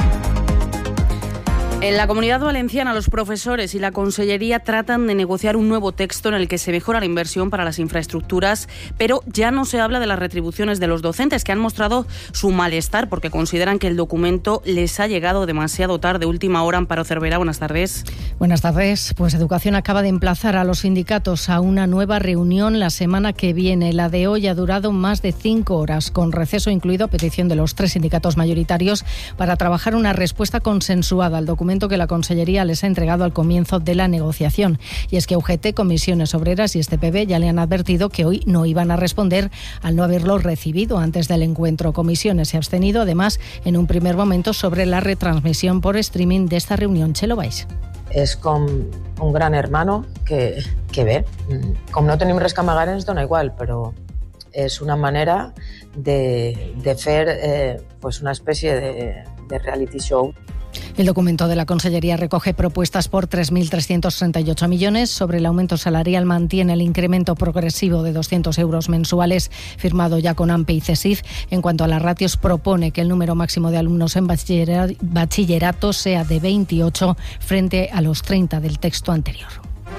En la Comunidad Valenciana, los profesores y la Consellería tratan de negociar un nuevo texto en el que se mejora la inversión para las infraestructuras, pero ya no se habla de las retribuciones de los docentes, que han mostrado su malestar porque consideran que el documento les ha llegado demasiado tarde. Última hora. Amparo Cervera, buenas tardes. Buenas tardes. Pues Educación acaba de emplazar a los sindicatos a una nueva reunión la semana que viene. La de hoy ha durado más de 5 horas, con receso incluido a petición de los 3 sindicatos mayoritarios, para trabajar una respuesta consensuada al documento que la Consellería les ha entregado al comienzo de la negociación. Y es que UGT, Comisiones Obreras y STPB ya le han advertido que hoy no iban a responder al no haberlo recibido antes del encuentro. Comisiones se ha abstenido, además, en un primer momento sobre la retransmisión por streaming de esta reunión. Chelo Valls. És com un gran hermano que bé, com no tenim res que amagar ens dona igual, però és una manera de fer pues una especie de reality show. El documento de la Consellería recoge propuestas por 3.338 millones. Sobre el aumento salarial mantiene el incremento progresivo de 200 euros mensuales firmado ya con AMPE y CESIF. En cuanto a las ratios, propone que el número máximo de alumnos en bachillerato sea de 28 frente a los 30 del texto anterior.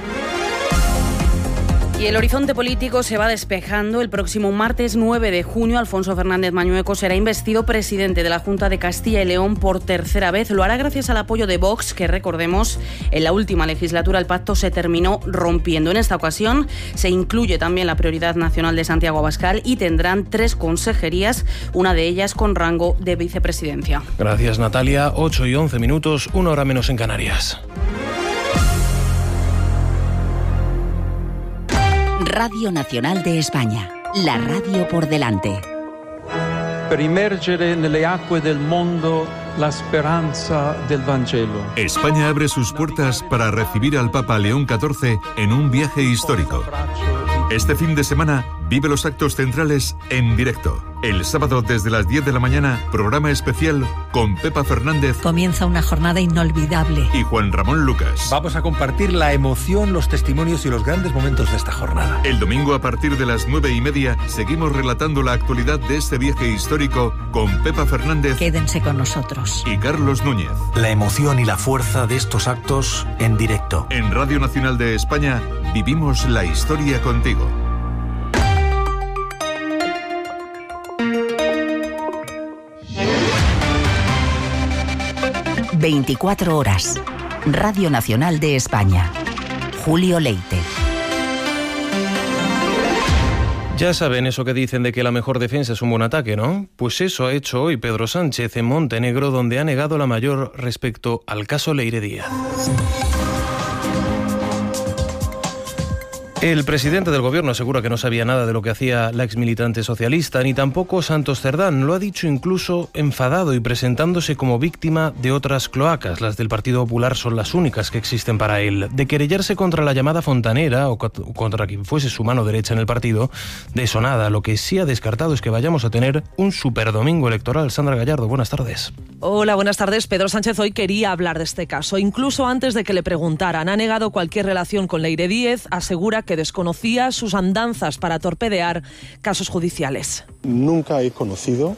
Y el horizonte político se va despejando. El próximo martes 9 de junio, Alfonso Fernández Mañueco será investido presidente de la Junta de Castilla y León por tercera vez. Lo hará gracias al apoyo de Vox, que recordemos, en la última legislatura el pacto se terminó rompiendo. En esta ocasión se incluye también la prioridad nacional de Santiago Abascal y tendrán 3 consejerías, una de ellas con rango de vicepresidencia. Gracias, Natalia. 8:11, 1 hora menos en Canarias. Radio Nacional de España, la radio por delante. Per immergere nelle acque del mondo la speranza del Vangelo. España abre sus puertas para recibir al Papa León XIV en un viaje histórico. Este fin de semana vive los actos centrales en directo. El sábado desde las 10 de la mañana, programa especial con Pepa Fernández. Comienza una jornada inolvidable. Y Juan Ramón Lucas. Vamos a compartir la emoción, los testimonios y los grandes momentos de esta jornada. El domingo a partir de las 9:30 seguimos relatando la actualidad de este viaje histórico con Pepa Fernández. Quédense con nosotros. Y Carlos Núñez. La emoción y la fuerza de estos actos en directo. En Radio Nacional de España vivimos la historia contigo. 24 horas. Radio Nacional de España. Julio Leite. Ya saben eso que dicen de que la mejor defensa es un buen ataque, ¿no? Pues eso ha hecho hoy Pedro Sánchez en Montenegro, donde ha negado la mayor respecto al caso Leire Díaz. El presidente del gobierno asegura que no sabía nada de lo que hacía la exmilitante socialista, ni tampoco Santos Cerdán. Lo ha dicho incluso enfadado y presentándose como víctima de otras cloacas. Las del Partido Popular son las únicas que existen para él. De querellarse contra la llamada fontanera o contra quien fuese su mano derecha en el partido, de eso nada. Lo que sí ha descartado es que vayamos a tener un superdomingo electoral. Sandra Gallardo, buenas tardes. Hola, buenas tardes. Pedro Sánchez hoy quería hablar de este caso. Incluso antes de que le preguntaran, ha negado cualquier relación con Leire Díez, asegura que desconocía sus andanzas para torpedear casos judiciales. Nunca he conocido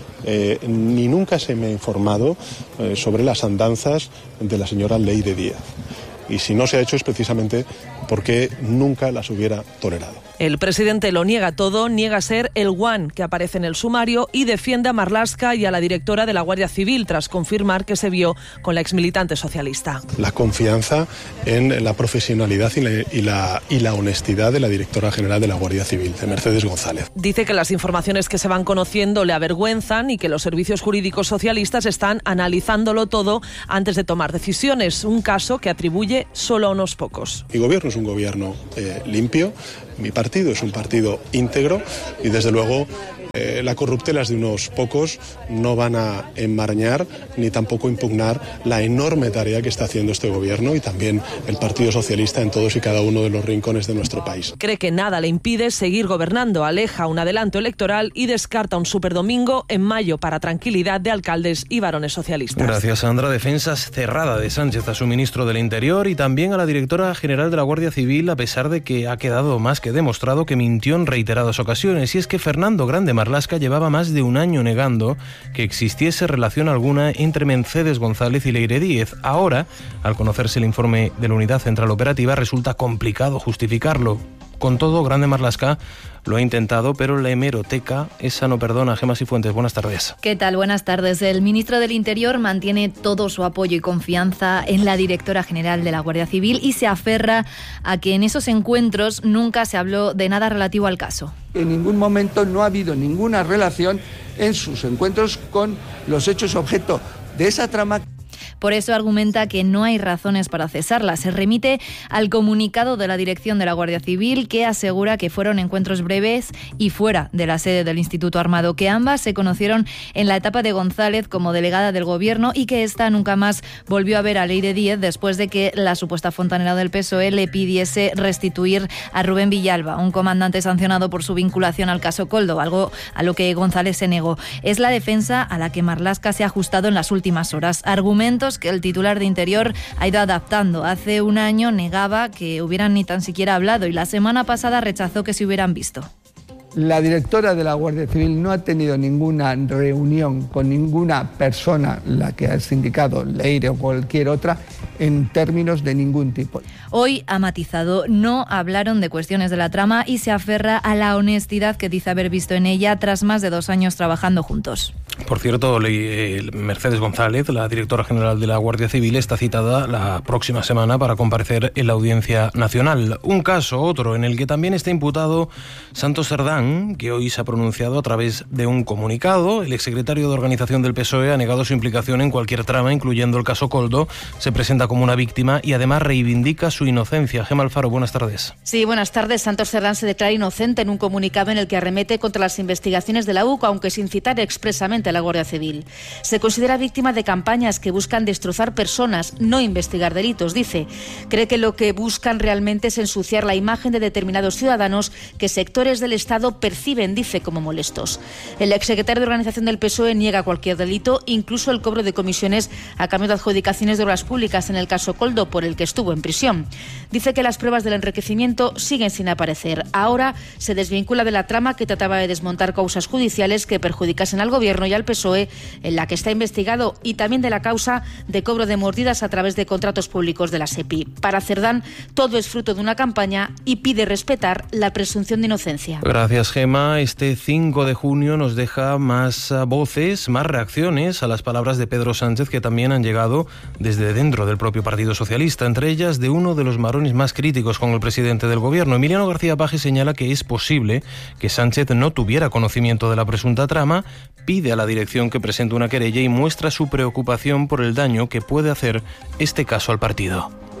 ni nunca se me ha informado sobre las andanzas de la señora Leire Díez. Y si no se ha hecho es precisamente porque nunca las hubiera tolerado. El presidente lo niega todo, niega ser el one que aparece en el sumario y defiende a Marlaska y a la directora de la Guardia Civil tras confirmar que se vio con la exmilitante socialista. La confianza en la profesionalidad y la honestidad de la directora general de la Guardia Civil, de Mercedes González. Dice que las informaciones que se van conociendo le avergüenzan y que los servicios jurídicos socialistas están analizándolo todo antes de tomar decisiones, un caso que atribuye solo a unos pocos. Mi gobierno es un gobierno limpio. Mi partido es un partido íntegro y desde luego las corruptelas de unos pocos no van a enmarañar ni tampoco impugnar la enorme tarea que está haciendo este gobierno y también el Partido Socialista en todos y cada uno de los rincones de nuestro país. Cree que nada le impide seguir gobernando, aleja un adelanto electoral y descarta un superdomingo en mayo para tranquilidad de alcaldes y varones socialistas. Gracias, Sandra. Defensa cerrada de Sánchez a su ministro del Interior y también a la directora general de la Guardia Civil, a pesar de que ha quedado más que demostrado que mintió en reiteradas ocasiones. Y es que Fernando Grande Marlaska llevaba más de un año negando que existiese relación alguna entre Mercedes González y Leire Díez. Ahora, al conocerse el informe de la Unidad Central Operativa, resulta complicado justificarlo. Con todo, Grande Marlaska lo ha intentado, pero la hemeroteca, esa no perdona. Gemma Cifuentes, buenas tardes. ¿Qué tal? Buenas tardes. El ministro del Interior mantiene todo su apoyo y confianza en la directora general de la Guardia Civil y se aferra a que en esos encuentros nunca se habló de nada relativo al caso. En ningún momento no ha habido ninguna relación en sus encuentros con los hechos objeto de esa trama. Por eso argumenta que no hay razones para cesarla. Se remite al comunicado de la dirección de la Guardia Civil que asegura que fueron encuentros breves y fuera de la sede del Instituto Armado, que ambas se conocieron en la etapa de González como delegada del Gobierno y que esta nunca más volvió a ver a Leire Díez después de que la supuesta fontanera del PSOE le pidiese restituir a Rubén Villalba, un comandante sancionado por su vinculación al caso Koldo, algo a lo que González se negó. Es la defensa a la que Marlaska se ha ajustado en las últimas horas. Argumentos que el titular de Interior ha ido adaptando. Hace un año negaba que hubieran ni tan siquiera hablado y la semana pasada rechazó que se hubieran visto. La directora de la Guardia Civil no ha tenido ninguna reunión con ninguna persona, la que has indicado, Leire o cualquier otra, en términos de ningún tipo. Hoy ha matizado, no hablaron de cuestiones de la trama y se aferra a la honestidad que dice haber visto en ella tras más de 2 años trabajando juntos. Por cierto, Mercedes González, la directora general de la Guardia Civil, está citada la próxima semana para comparecer en la Audiencia Nacional. Un caso, otro, en el que también está imputado Santos Cerdán, que hoy se ha pronunciado a través de un comunicado. El exsecretario de Organización del PSOE ha negado su implicación en cualquier trama, incluyendo el caso Koldo. Se presenta como una víctima y además reivindica su inocencia. Gemma Alfaro, buenas tardes. Sí, buenas tardes. Santos Cerdán se declara inocente en un comunicado en el que arremete contra las investigaciones de la UCO, aunque sin citar expresamente a la Guardia Civil. Se considera víctima de campañas que buscan destrozar personas, no investigar delitos, dice. Cree que lo que buscan realmente es ensuciar la imagen de determinados ciudadanos que sectores del Estado perciben, dice, como molestos. El exsecretario de Organización del PSOE niega cualquier delito, incluso el cobro de comisiones a cambio de adjudicaciones de obras públicas en el caso Koldo, por el que estuvo en prisión. Dice que las pruebas del enriquecimiento siguen sin aparecer. Ahora se desvincula de la trama que trataba de desmontar causas judiciales que perjudicasen al Gobierno y al PSOE, en la que está investigado, y también de la causa de cobro de mordidas a través de contratos públicos de la SEPI. Para Cerdán, todo es fruto de una campaña y pide respetar la presunción de inocencia. Gracias, Gemma. Este 5 de junio nos deja más voces, más reacciones a las palabras de Pedro Sánchez, que también han llegado desde dentro del propio Partido Socialista, entre ellas de uno de los varones más críticos con el presidente del Gobierno. Emiliano García Paje señala que es posible que Sánchez no tuviera conocimiento de la presunta trama, pide a la dirección que presente una querella y muestra su preocupación por el daño que puede hacer este caso al partido.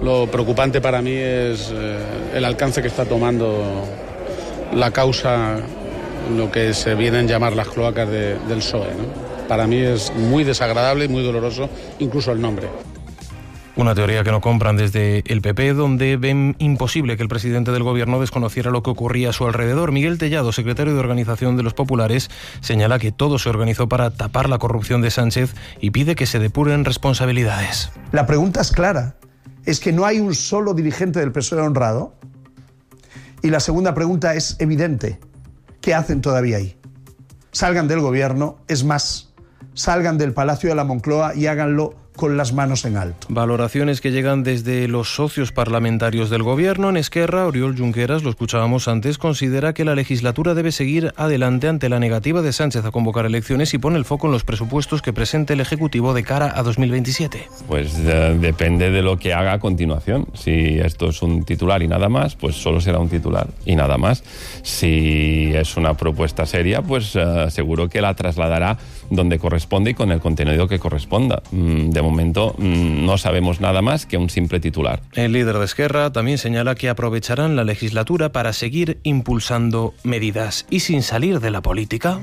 Lo preocupante para mí es el alcance que está tomando la causa, lo que se vienen a llamar las cloacas del PSOE, ¿no? Para mí es muy desagradable y muy doloroso, incluso el nombre. Una teoría que no compran desde el PP, donde ven imposible que el presidente del gobierno desconociera lo que ocurría a su alrededor. Miguel Tellado, secretario de Organización de los Populares, señala que todo se organizó para tapar la corrupción de Sánchez y pide que se depuren responsabilidades. La pregunta es clara, es que no hay un solo dirigente del PSOE honrado. Y la segunda pregunta es evidente, ¿qué hacen todavía ahí? Salgan del gobierno, es más, salgan del Palacio de la Moncloa y háganlo con las manos en alto. Valoraciones que llegan desde los socios parlamentarios del gobierno. En Esquerra, Oriol Junqueras, lo escuchábamos antes, considera que la legislatura debe seguir adelante ante la negativa de Sánchez a convocar elecciones y pone el foco en los presupuestos que presente el Ejecutivo de cara a 2027. Pues depende de lo que haga a continuación. Si esto es un titular y nada más, pues solo será un titular y nada más. Si es una propuesta seria, pues seguro que la trasladará donde corresponde y con el contenido que corresponda. De momento no sabemos nada más que un simple titular. El líder de Esquerra también señala que aprovecharán la legislatura para seguir impulsando medidas y sin salir de la política.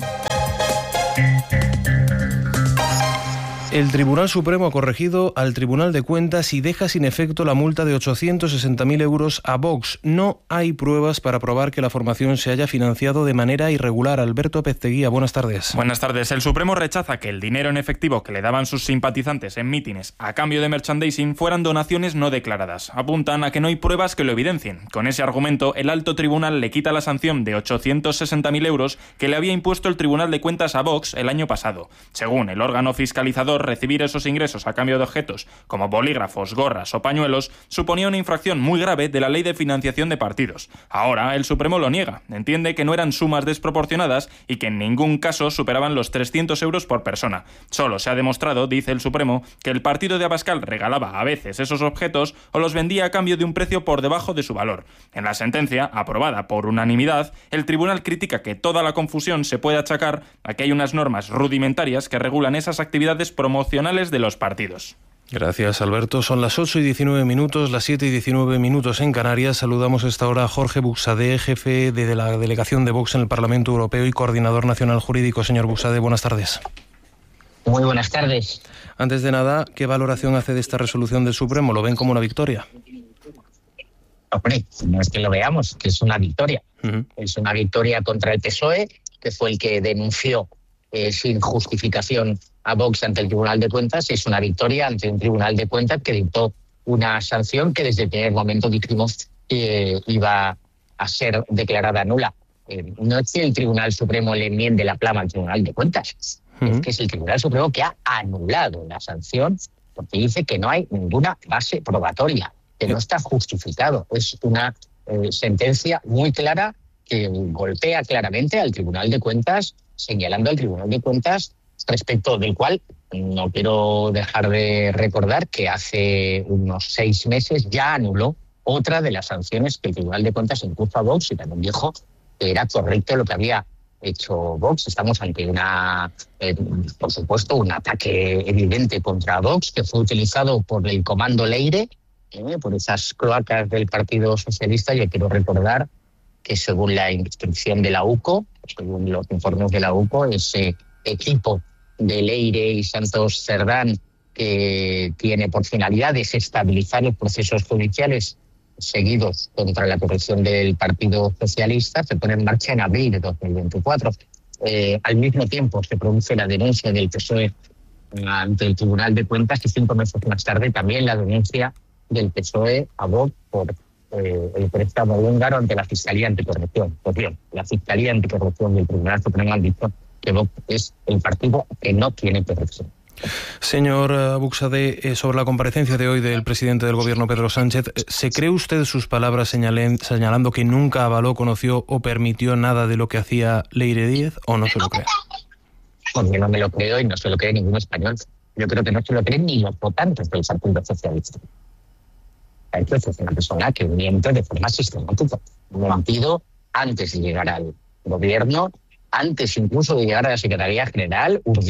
El Tribunal Supremo ha corregido al Tribunal de Cuentas y deja sin efecto la multa de 860.000 euros a Vox. No hay pruebas para probar que la formación se haya financiado de manera irregular. Alberto Pezteguía, buenas tardes. Buenas tardes. El Supremo rechaza que el dinero en efectivo que le daban sus simpatizantes en mítines a cambio de merchandising fueran donaciones no declaradas. Apuntan a que no hay pruebas que lo evidencien. Con ese argumento, el alto tribunal le quita la sanción de 860.000 euros que le había impuesto el Tribunal de Cuentas a Vox el año pasado. Según el órgano fiscalizador, recibir esos ingresos a cambio de objetos como bolígrafos, gorras o pañuelos suponía una infracción muy grave de la Ley de Financiación de Partidos. Ahora el Supremo lo niega, entiende que no eran sumas desproporcionadas y que en ningún caso superaban los 300 euros por persona. Solo se ha demostrado, dice el Supremo, que el partido de Abascal regalaba a veces esos objetos o los vendía a cambio de un precio por debajo de su valor. En la sentencia, aprobada por unanimidad, el tribunal critica que toda la confusión se puede achacar a que hay unas normas rudimentarias que regulan esas actividades promocionales de los partidos. Gracias, Alberto. Son las 8:19 minutos, las 7:19 minutos en Canarias. Saludamos a esta hora a Jorge Buxadé, jefe de la delegación de Vox en el Parlamento Europeo y coordinador nacional jurídico. Señor Buxadé, buenas tardes. Muy buenas tardes. Antes de nada, ¿qué valoración hace de esta resolución del Supremo? ¿Lo ven como una victoria? Hombre, no es que lo veamos, que es una victoria. Es una victoria contra el PSOE, que fue el que denunció sin justificación a Vox ante el Tribunal de Cuentas. Es una victoria ante un Tribunal de Cuentas que dictó una sanción que desde el primer momento dijimos que iba a ser declarada nula. No es que el Tribunal Supremo le enmiende la plama al Tribunal de Cuentas, es que es el Tribunal Supremo que ha anulado la sanción porque dice que no hay ninguna base probatoria, que no está justificado. Es una sentencia muy clara que golpea claramente al Tribunal de Cuentas, señalando al Tribunal de Cuentas, respecto del cual no quiero dejar de recordar que hace unos 6 meses ya anuló otra de las sanciones que el Tribunal de Cuentas impuso a Vox y también dijo que era correcto lo que había hecho Vox. Estamos ante por supuesto, un ataque evidente contra Vox que fue utilizado por el Comando Leire, por esas cloacas del Partido Socialista. Yo quiero recordar que según la instrucción de la UCO, según los informes de la UCO, ese equipo de Leire y Santos Cerdán que tiene por finalidad desestabilizar los procesos judiciales seguidos contra la corrupción del Partido Socialista, se pone en marcha en abril de 2024. Al mismo tiempo se produce la denuncia del PSOE ante el Tribunal de Cuentas y 5 meses más tarde también la denuncia del PSOE a Vox por el préstamo húngaro ante la Fiscalía Anticorrupción. Pues bien, la Fiscalía Anticorrupción del Tribunal Supremo han dicho que Vox es el partido que no tiene corrupción. Señor Buxadé, sobre la comparecencia de hoy del presidente del Gobierno, Pedro Sánchez, ¿se cree usted sus palabras señalando que nunca avaló, conoció o permitió nada de lo que hacía Leire Díez, o no se lo cree? Porque no me lo creo y no se lo cree ningún español. Yo creo que no se lo creen ni los votantes del Partido Socialista. Entonces es una persona que miente de forma sistemática. Lo han pedido antes de llegar al gobierno, antes incluso de llegar a la Secretaría General, urdió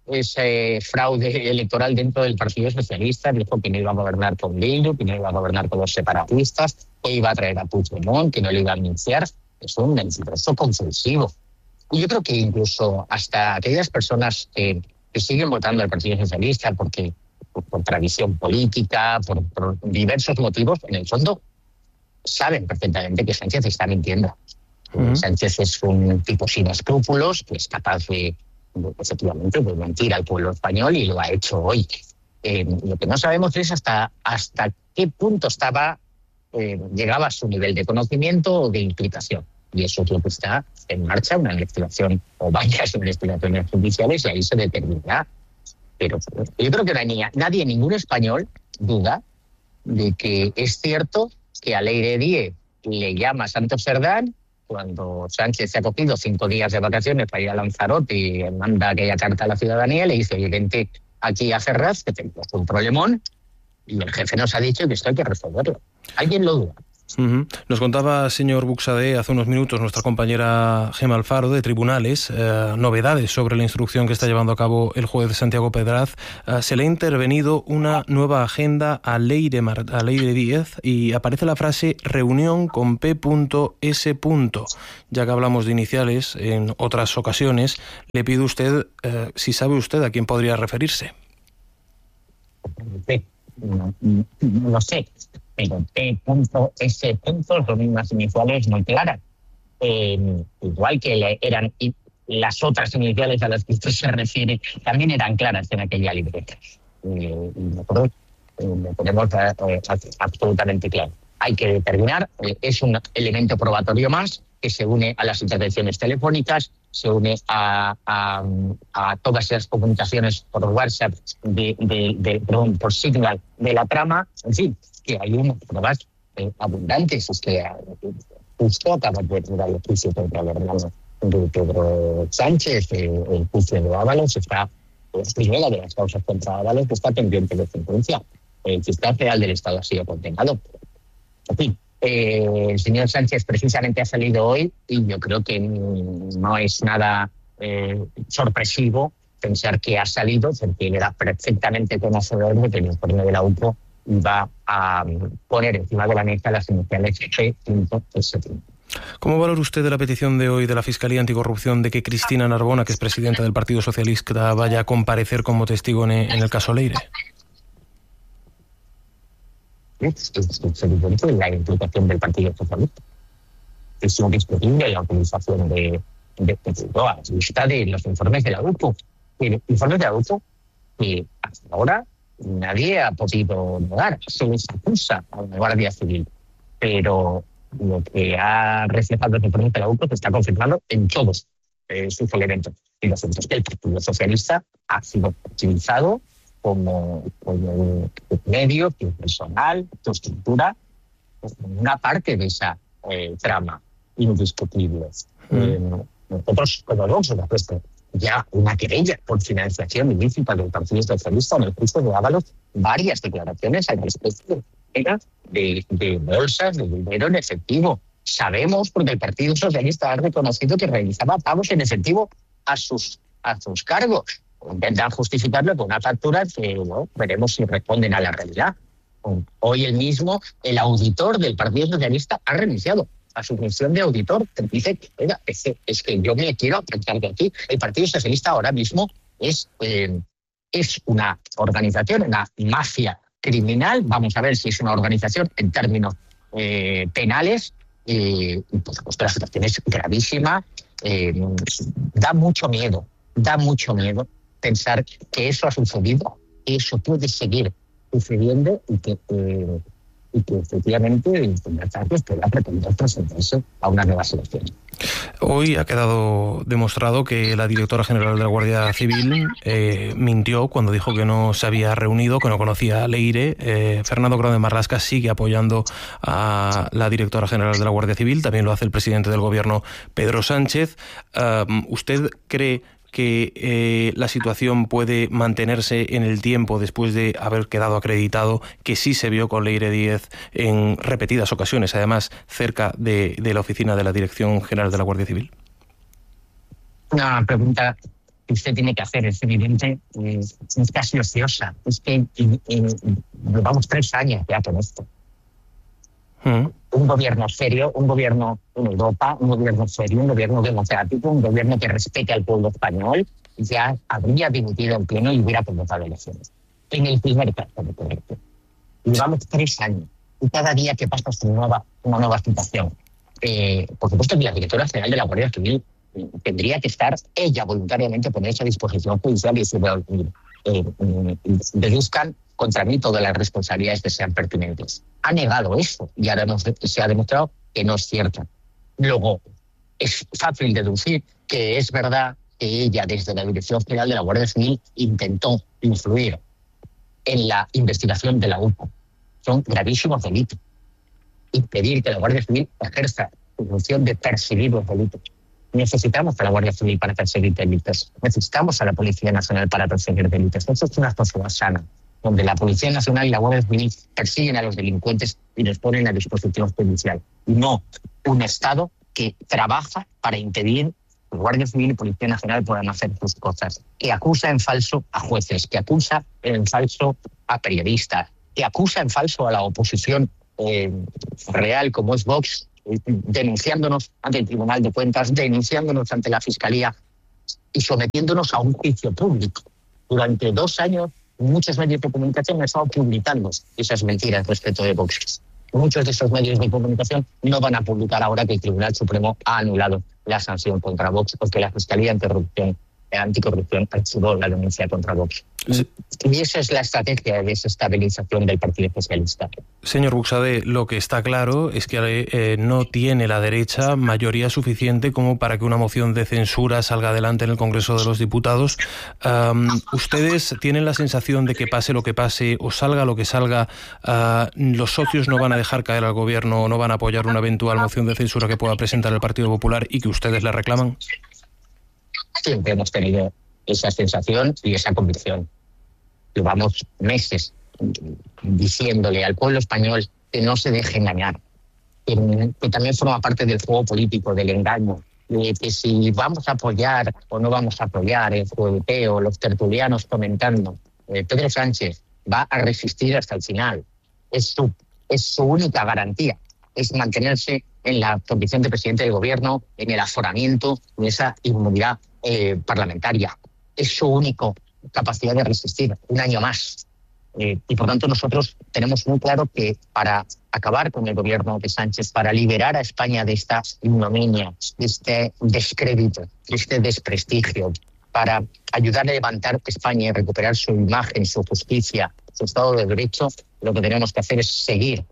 ese fraude electoral dentro del Partido Socialista, dijo que no iba a gobernar con Bildu, que no iba a gobernar con los separatistas, que iba a traer a Puigdemont, que no le iba a anunciar. Es un mentiroso compulsivo. Y yo creo que incluso hasta aquellas personas que siguen votando al Partido Socialista porque por tradición política, por diversos motivos, en el fondo saben perfectamente que Sánchez está mintiendo. Sánchez es un tipo sin escrúpulos, que es capaz efectivamente de mentir al pueblo español, y lo ha hecho hoy. Lo que no sabemos es hasta qué punto llegaba a su nivel de conocimiento o de implicación. Y eso es lo que está en marcha, una investigación o varias investigaciones judiciales, y ahí se determinará. Pero yo creo que nadie, ningún español, duda de que es cierto que a Leire Díez le llama Santos Cerdán cuando Sánchez se ha cogido 5 días de vacaciones para ir a Lanzarote y manda aquella carta a la ciudadanía, le dice: oye, vente aquí a Ferraz, que tenemos un problemón, y el jefe nos ha dicho que esto hay que resolverlo. ¿Alguien lo duda? Nos contaba, señor Buxadé, hace unos minutos nuestra compañera Gemma Alfaro de Tribunales, novedades sobre la instrucción que está llevando a cabo el juez Santiago Pedraz. Se le ha intervenido una nueva agenda a Leire Díez y aparece la frase reunión con P.S. Ya que hablamos de iniciales en otras ocasiones, le pido usted si sabe usted a quién podría referirse. No sé. Pero P.S. son unas iniciales muy claras. Igual que eran las otras iniciales a las que usted se refiere, también eran claras en aquella libreta. Nosotros lo tenemos absolutamente claro. Hay que determinar, es un elemento probatorio más que se une a las intervenciones telefónicas, se une a todas esas comunicaciones por WhatsApp, por Signal de la trama, en fin, que hay unas pruebas abundantes. Es que justo acaba de terminar el juicio contra el hermano de Pedro Sánchez, el juicio de Ábalos está, es primera de las causas contra Ábalos, que está pendiente de sentencia. El fiscal general del Estado ha sido condenado. En fin, el señor Sánchez precisamente ha salido hoy, y yo creo que no es nada sorpresivo pensar que ha salido, porque él era perfectamente conocedor de que el informe de la UPO va a poner encima de la mesa las iniciales P.S. ¿Cómo valora usted la petición de hoy de la Fiscalía Anticorrupción de que Cristina Narbona, que es presidenta del Partido Socialista, vaya a comparecer como testigo en el caso Leire? Es evidente la implicación del Partido Socialista. Es indiscutible la utilización de la lista de los informes de la UPO. Informes de la UPO que hasta ahora nadie ha podido negar. Se les acusa a la Guardia Civil. Pero lo que ha reflejado el informe de la UPO se está confirmando en todos sus elementos. Y lo cierto es que el Partido Socialista ha sido utilizado como medio, personal, tu estructura, una parte de esa trama indiscutible. Nosotros conocemos ya una querella por financiación ilícita del Partido Socialista en el juicio de Ábalos, varias declaraciones al respecto de bolsas de dinero en efectivo. Sabemos, porque el Partido Socialista ha reconocido que realizaba pagos en efectivo a sus cargos. Intentan justificarlo con una factura que veremos si responden a la realidad. Hoy el auditor del Partido Socialista ha renunciado a su función de auditor. Dice, oiga, es que yo me quiero apretar de aquí. El Partido Socialista ahora mismo es una organización, una mafia criminal. Vamos a ver si es una organización en términos penales. Por supuesto, la situación es gravísima. Da mucho miedo pensar que eso ha sucedido, que eso puede seguir sucediendo y que efectivamente el señor Sánchez pueda pretender presentarse a una nueva selección. Hoy ha quedado demostrado que la directora general de la Guardia Civil mintió cuando dijo que no se había reunido, que no conocía a Leire. Fernando Grande Marlaska sigue apoyando a la directora general de la Guardia Civil, también lo hace el presidente del gobierno, Pedro Sánchez. ¿Usted cree que la situación puede mantenerse en el tiempo después de haber quedado acreditado que sí se vio con Leire Díez en repetidas ocasiones, además cerca de la oficina de la Dirección General de la Guardia Civil? Una pregunta que usted tiene que hacer, es evidente, es casi ociosa. Es que llevamos 3 años ya con esto. Un gobierno serio, un gobierno en Europa, un gobierno serio, un gobierno democrático, un gobierno que respete al pueblo español, ya habría dimitido en pleno y hubiera convocado elecciones. En el primer caso de correcto. Llevamos 3 años y cada día que pasa es una nueva situación. Por supuesto que la directora general de la Guardia Civil tendría que estar ella voluntariamente ponerse a disposición judicial y decirle, deduzcan contra mí todas las responsabilidades que sean pertinentes. Ha negado eso y ahora se ha demostrado que no es cierto. Luego, es fácil deducir que es verdad que ella, desde la Dirección General de la Guardia Civil, intentó influir en la investigación de la UPO. Son gravísimos delitos. Impedir que la Guardia Civil ejerza su función de perseguir los delitos. Necesitamos a la Guardia Civil para perseguir delitos. Necesitamos a la Policía Nacional para perseguir delitos. Eso es una sociedad sana, donde la Policía Nacional y la Guardia Civil persiguen a los delincuentes y los ponen a disposición judicial. Y no un Estado que trabaja para impedir que Guardia Civil y Policía Nacional puedan hacer sus cosas. Que acusa en falso a jueces, que acusa en falso a periodistas, que acusa en falso a la oposición real como es Vox, denunciándonos ante el Tribunal de Cuentas, denunciándonos ante la Fiscalía y sometiéndonos a un juicio público. Durante 2 años, muchos medios de comunicación han estado publicando esas mentiras respecto de Vox. Muchos de esos medios de comunicación no van a publicar ahora que el Tribunal Supremo ha anulado la sanción contra Vox porque la Fiscalía Anticorrupción archivó la denuncia contra Vox. Sí. Y esa es la estrategia de desestabilización del Partido Socialista. Señor Buxadé, lo que está claro es que no tiene la derecha mayoría suficiente como para que una moción de censura salga adelante en el Congreso de los Diputados. ¿Ustedes tienen la sensación de que pase lo que pase o salga lo que salga, los socios no van a dejar caer al gobierno o no van a apoyar una eventual moción de censura que pueda presentar el Partido Popular y que ustedes le reclaman? Siempre hemos tenido esa sensación y esa convicción. Llevamos meses diciéndole al pueblo español que no se deje engañar, que también forma parte del juego político, del engaño, que si vamos a apoyar o no vamos a apoyar el jugueteo, los tertulianos comentando, Pedro Sánchez va a resistir hasta el final. Es su única garantía, es mantenerse en la condición de presidente del gobierno, en el aforamiento, en esa inmunidad parlamentaria. Es su única capacidad de resistir un año más. Y por tanto nosotros tenemos muy claro que para acabar con el gobierno de Sánchez, para liberar a España de esta ignominia, de este descrédito, de este desprestigio, para ayudar a levantar España y recuperar su imagen, su justicia, su Estado de Derecho, lo que tenemos que hacer es seguir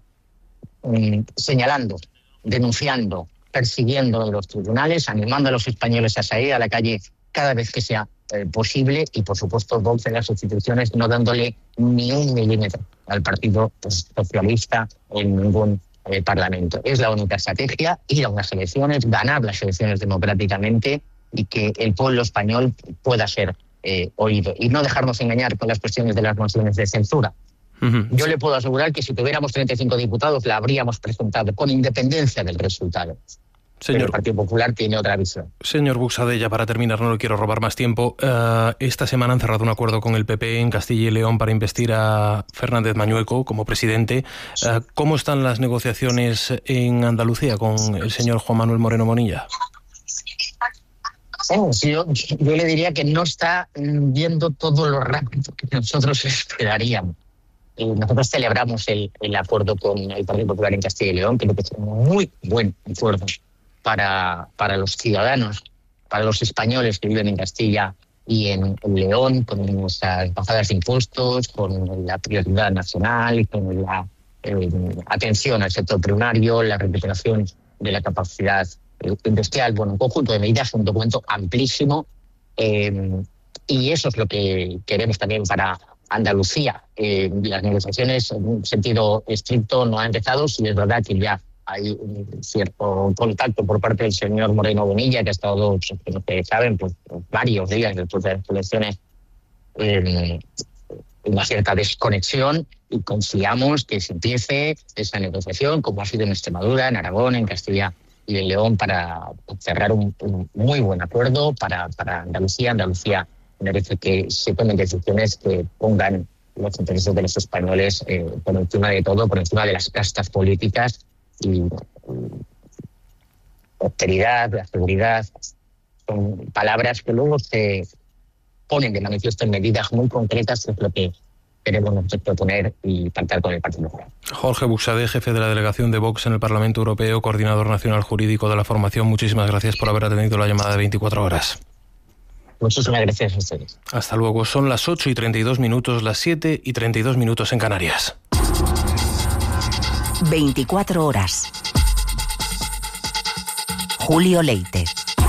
señalando, denunciando, persiguiendo en los tribunales, animando a los españoles a salir a la calle cada vez que sea posible y, por supuesto, Vox en las instituciones no dándole ni un milímetro al Partido Socialista en ningún Parlamento. Es la única estrategia, ir a unas elecciones, ganar las elecciones democráticamente y que el pueblo español pueda ser oído. Y no dejarnos engañar con las cuestiones de las mociones de censura. Yo le puedo asegurar que si tuviéramos 35 diputados la habríamos presentado con independencia del resultado. Pero el Partido Popular tiene otra visión. Señor Buxadé, ya para terminar, no le quiero robar más tiempo. Esta semana han cerrado un acuerdo con el PP en Castilla y León para investir a Fernández Mañueco como presidente. ¿Cómo están las negociaciones en Andalucía con el señor Juan Manuel Moreno Bonilla? Yo le diría que no está viendo todo lo rápido que nosotros esperaríamos. Nosotros celebramos el acuerdo con el Partido Popular en Castilla y León, creo que es un muy buen acuerdo para los ciudadanos, para los españoles que viven en Castilla y en León, con nuestras bajadas de impuestos, con la prioridad nacional, con la atención al sector primario, la recuperación de la capacidad industrial, bueno, un conjunto de medidas, un documento amplísimo, y eso es lo que queremos también para Andalucía. Las negociaciones en un sentido estricto no han empezado, sí es verdad que ya hay un cierto contacto por parte del señor Moreno Bonilla, que ha estado, como ustedes saben, pues varios días después de las elecciones, una cierta desconexión, y confiamos que se empiece esa negociación, como ha sido en Extremadura, en Aragón, en Castilla y en León para cerrar un muy buen acuerdo para Andalucía. Andalucía merece que se tomen decisiones que pongan los intereses de los españoles por encima de todo, por encima de las castas políticas, y austeridad, la seguridad, son palabras que luego se ponen de manifiesto en medidas muy concretas, que es lo que queremos nosotros proponer y pactar con el Partido Popular. Jorge Buxadé, jefe de la delegación de Vox en el Parlamento Europeo, coordinador nacional jurídico de la formación, muchísimas gracias por haber atendido la llamada de 24 horas. Muchísimas gracias a ustedes. Hasta luego. Son las 8:32, las 7:32 en Canarias. 24 horas. Julio Leite.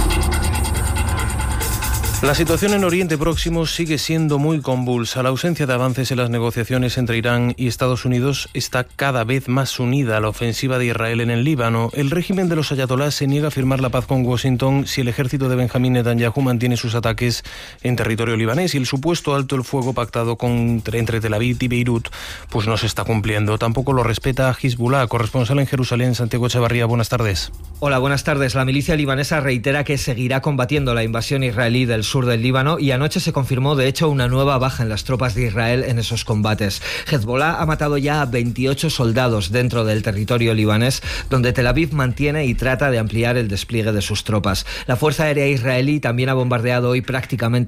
La situación en Oriente Próximo sigue siendo muy convulsa. La ausencia de avances en las negociaciones entre Irán y Estados Unidos está cada vez más unida a la ofensiva de Israel en el Líbano. El régimen de los ayatolás se niega a firmar la paz con Washington si el ejército de Benjamín Netanyahu mantiene sus ataques en territorio libanés, y el supuesto alto el fuego pactado entre Tel Aviv y Beirut pues no se está cumpliendo. Tampoco lo respeta Hezbollah. Corresponsal en Jerusalén, Santiago Echevarría, buenas tardes. Hola, buenas tardes. La milicia libanesa reitera que seguirá combatiendo la invasión israelí del sur del Líbano, y anoche se confirmó de hecho una nueva baja en las tropas de Israel en esos combates. Hezbollah ha matado ya a 28 soldados dentro del territorio libanés, donde Tel Aviv mantiene y trata de ampliar el despliegue de sus tropas. La Fuerza Aérea israelí también ha bombardeado hoy prácticamente